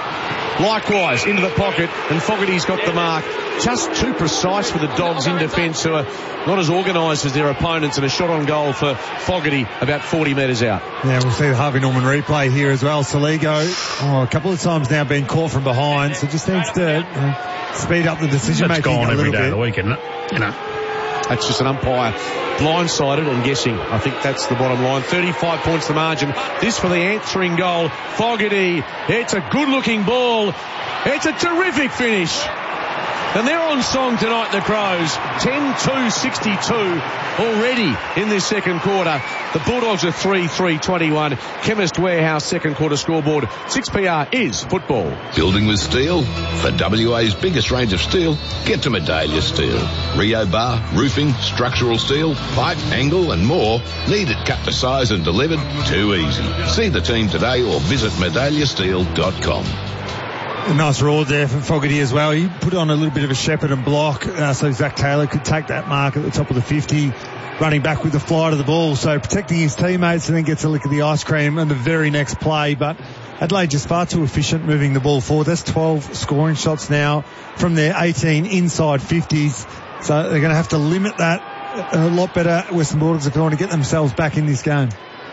likewise into the pocket, and Fogarty's got the mark. Just too precise for the Dogs in defence, who are not as organised as their opponents, and a shot on goal for Fogarty about forty metres out. Yeah, we'll see the Harvey Norman replay here as well. Saligo, oh, a couple of times now been caught from behind, so just needs to uh, speed up the decision making a little bit. That's gone every day of the week, isn't it? You know. That's just an umpire blindsided and guessing. I think that's the bottom line. thirty-five points the margin. This for the answering goal. Fogarty. It's a good-looking ball. It's a terrific finish. And they're on song tonight, the Crows. ten two sixty-two already in this second quarter. The Bulldogs are three three twenty-one. Chemist Warehouse second quarter scoreboard. six P R is football. Building with steel? For W A's biggest range of steel, get to Medallia Steel. Rio bar, roofing, structural steel, pipe, angle and more. Need it cut to size and delivered? Too easy. See the team today or visit medallia steel dot com. A nice roar there from Fogarty as well. He put on a little bit of a shepherd and block, uh, so Zach Taylor could take that mark at the top of the fifty, running back with the fly to the ball. So protecting his teammates, and then gets a lick of the ice cream in the very next play. But Adelaide just far too efficient moving the ball forward. That's twelve scoring shots now from their eighteen inside fifties. So they're going to have to limit that a lot better, Western Bulldogs, if they want to get themselves back in this game.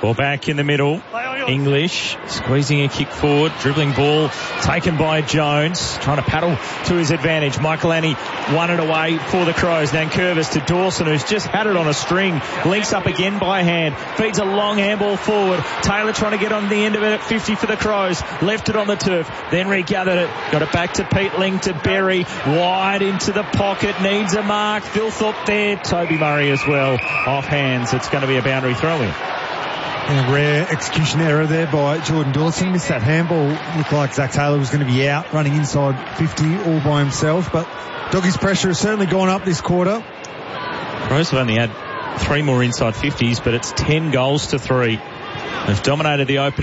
Ball back in the middle. English squeezing a kick forward, dribbling ball taken by Jones, trying to paddle to his advantage. Michael Annie won it away for the Crows. Nankervis to Dawson, who's just had it on a string. Links up again by hand, feeds a long handball forward. Taylor trying to get on the end of it at fifty for the Crows. Left it on the turf, then regathered it. Got it back to Pete Ling to Berry. Wide into the pocket, needs a mark. Philthorpe there, Toby Murray as well. Off hands, it's going to be a boundary throw-in. And a rare execution error there by Jordan Dawson. Missed that handball. Looked like Zach Taylor was going to be out, running inside fifty all by himself. But Doggies' pressure has certainly gone up this quarter. Crows have only had three more inside fifties, but it's ten goals to three. They've dominated the opening.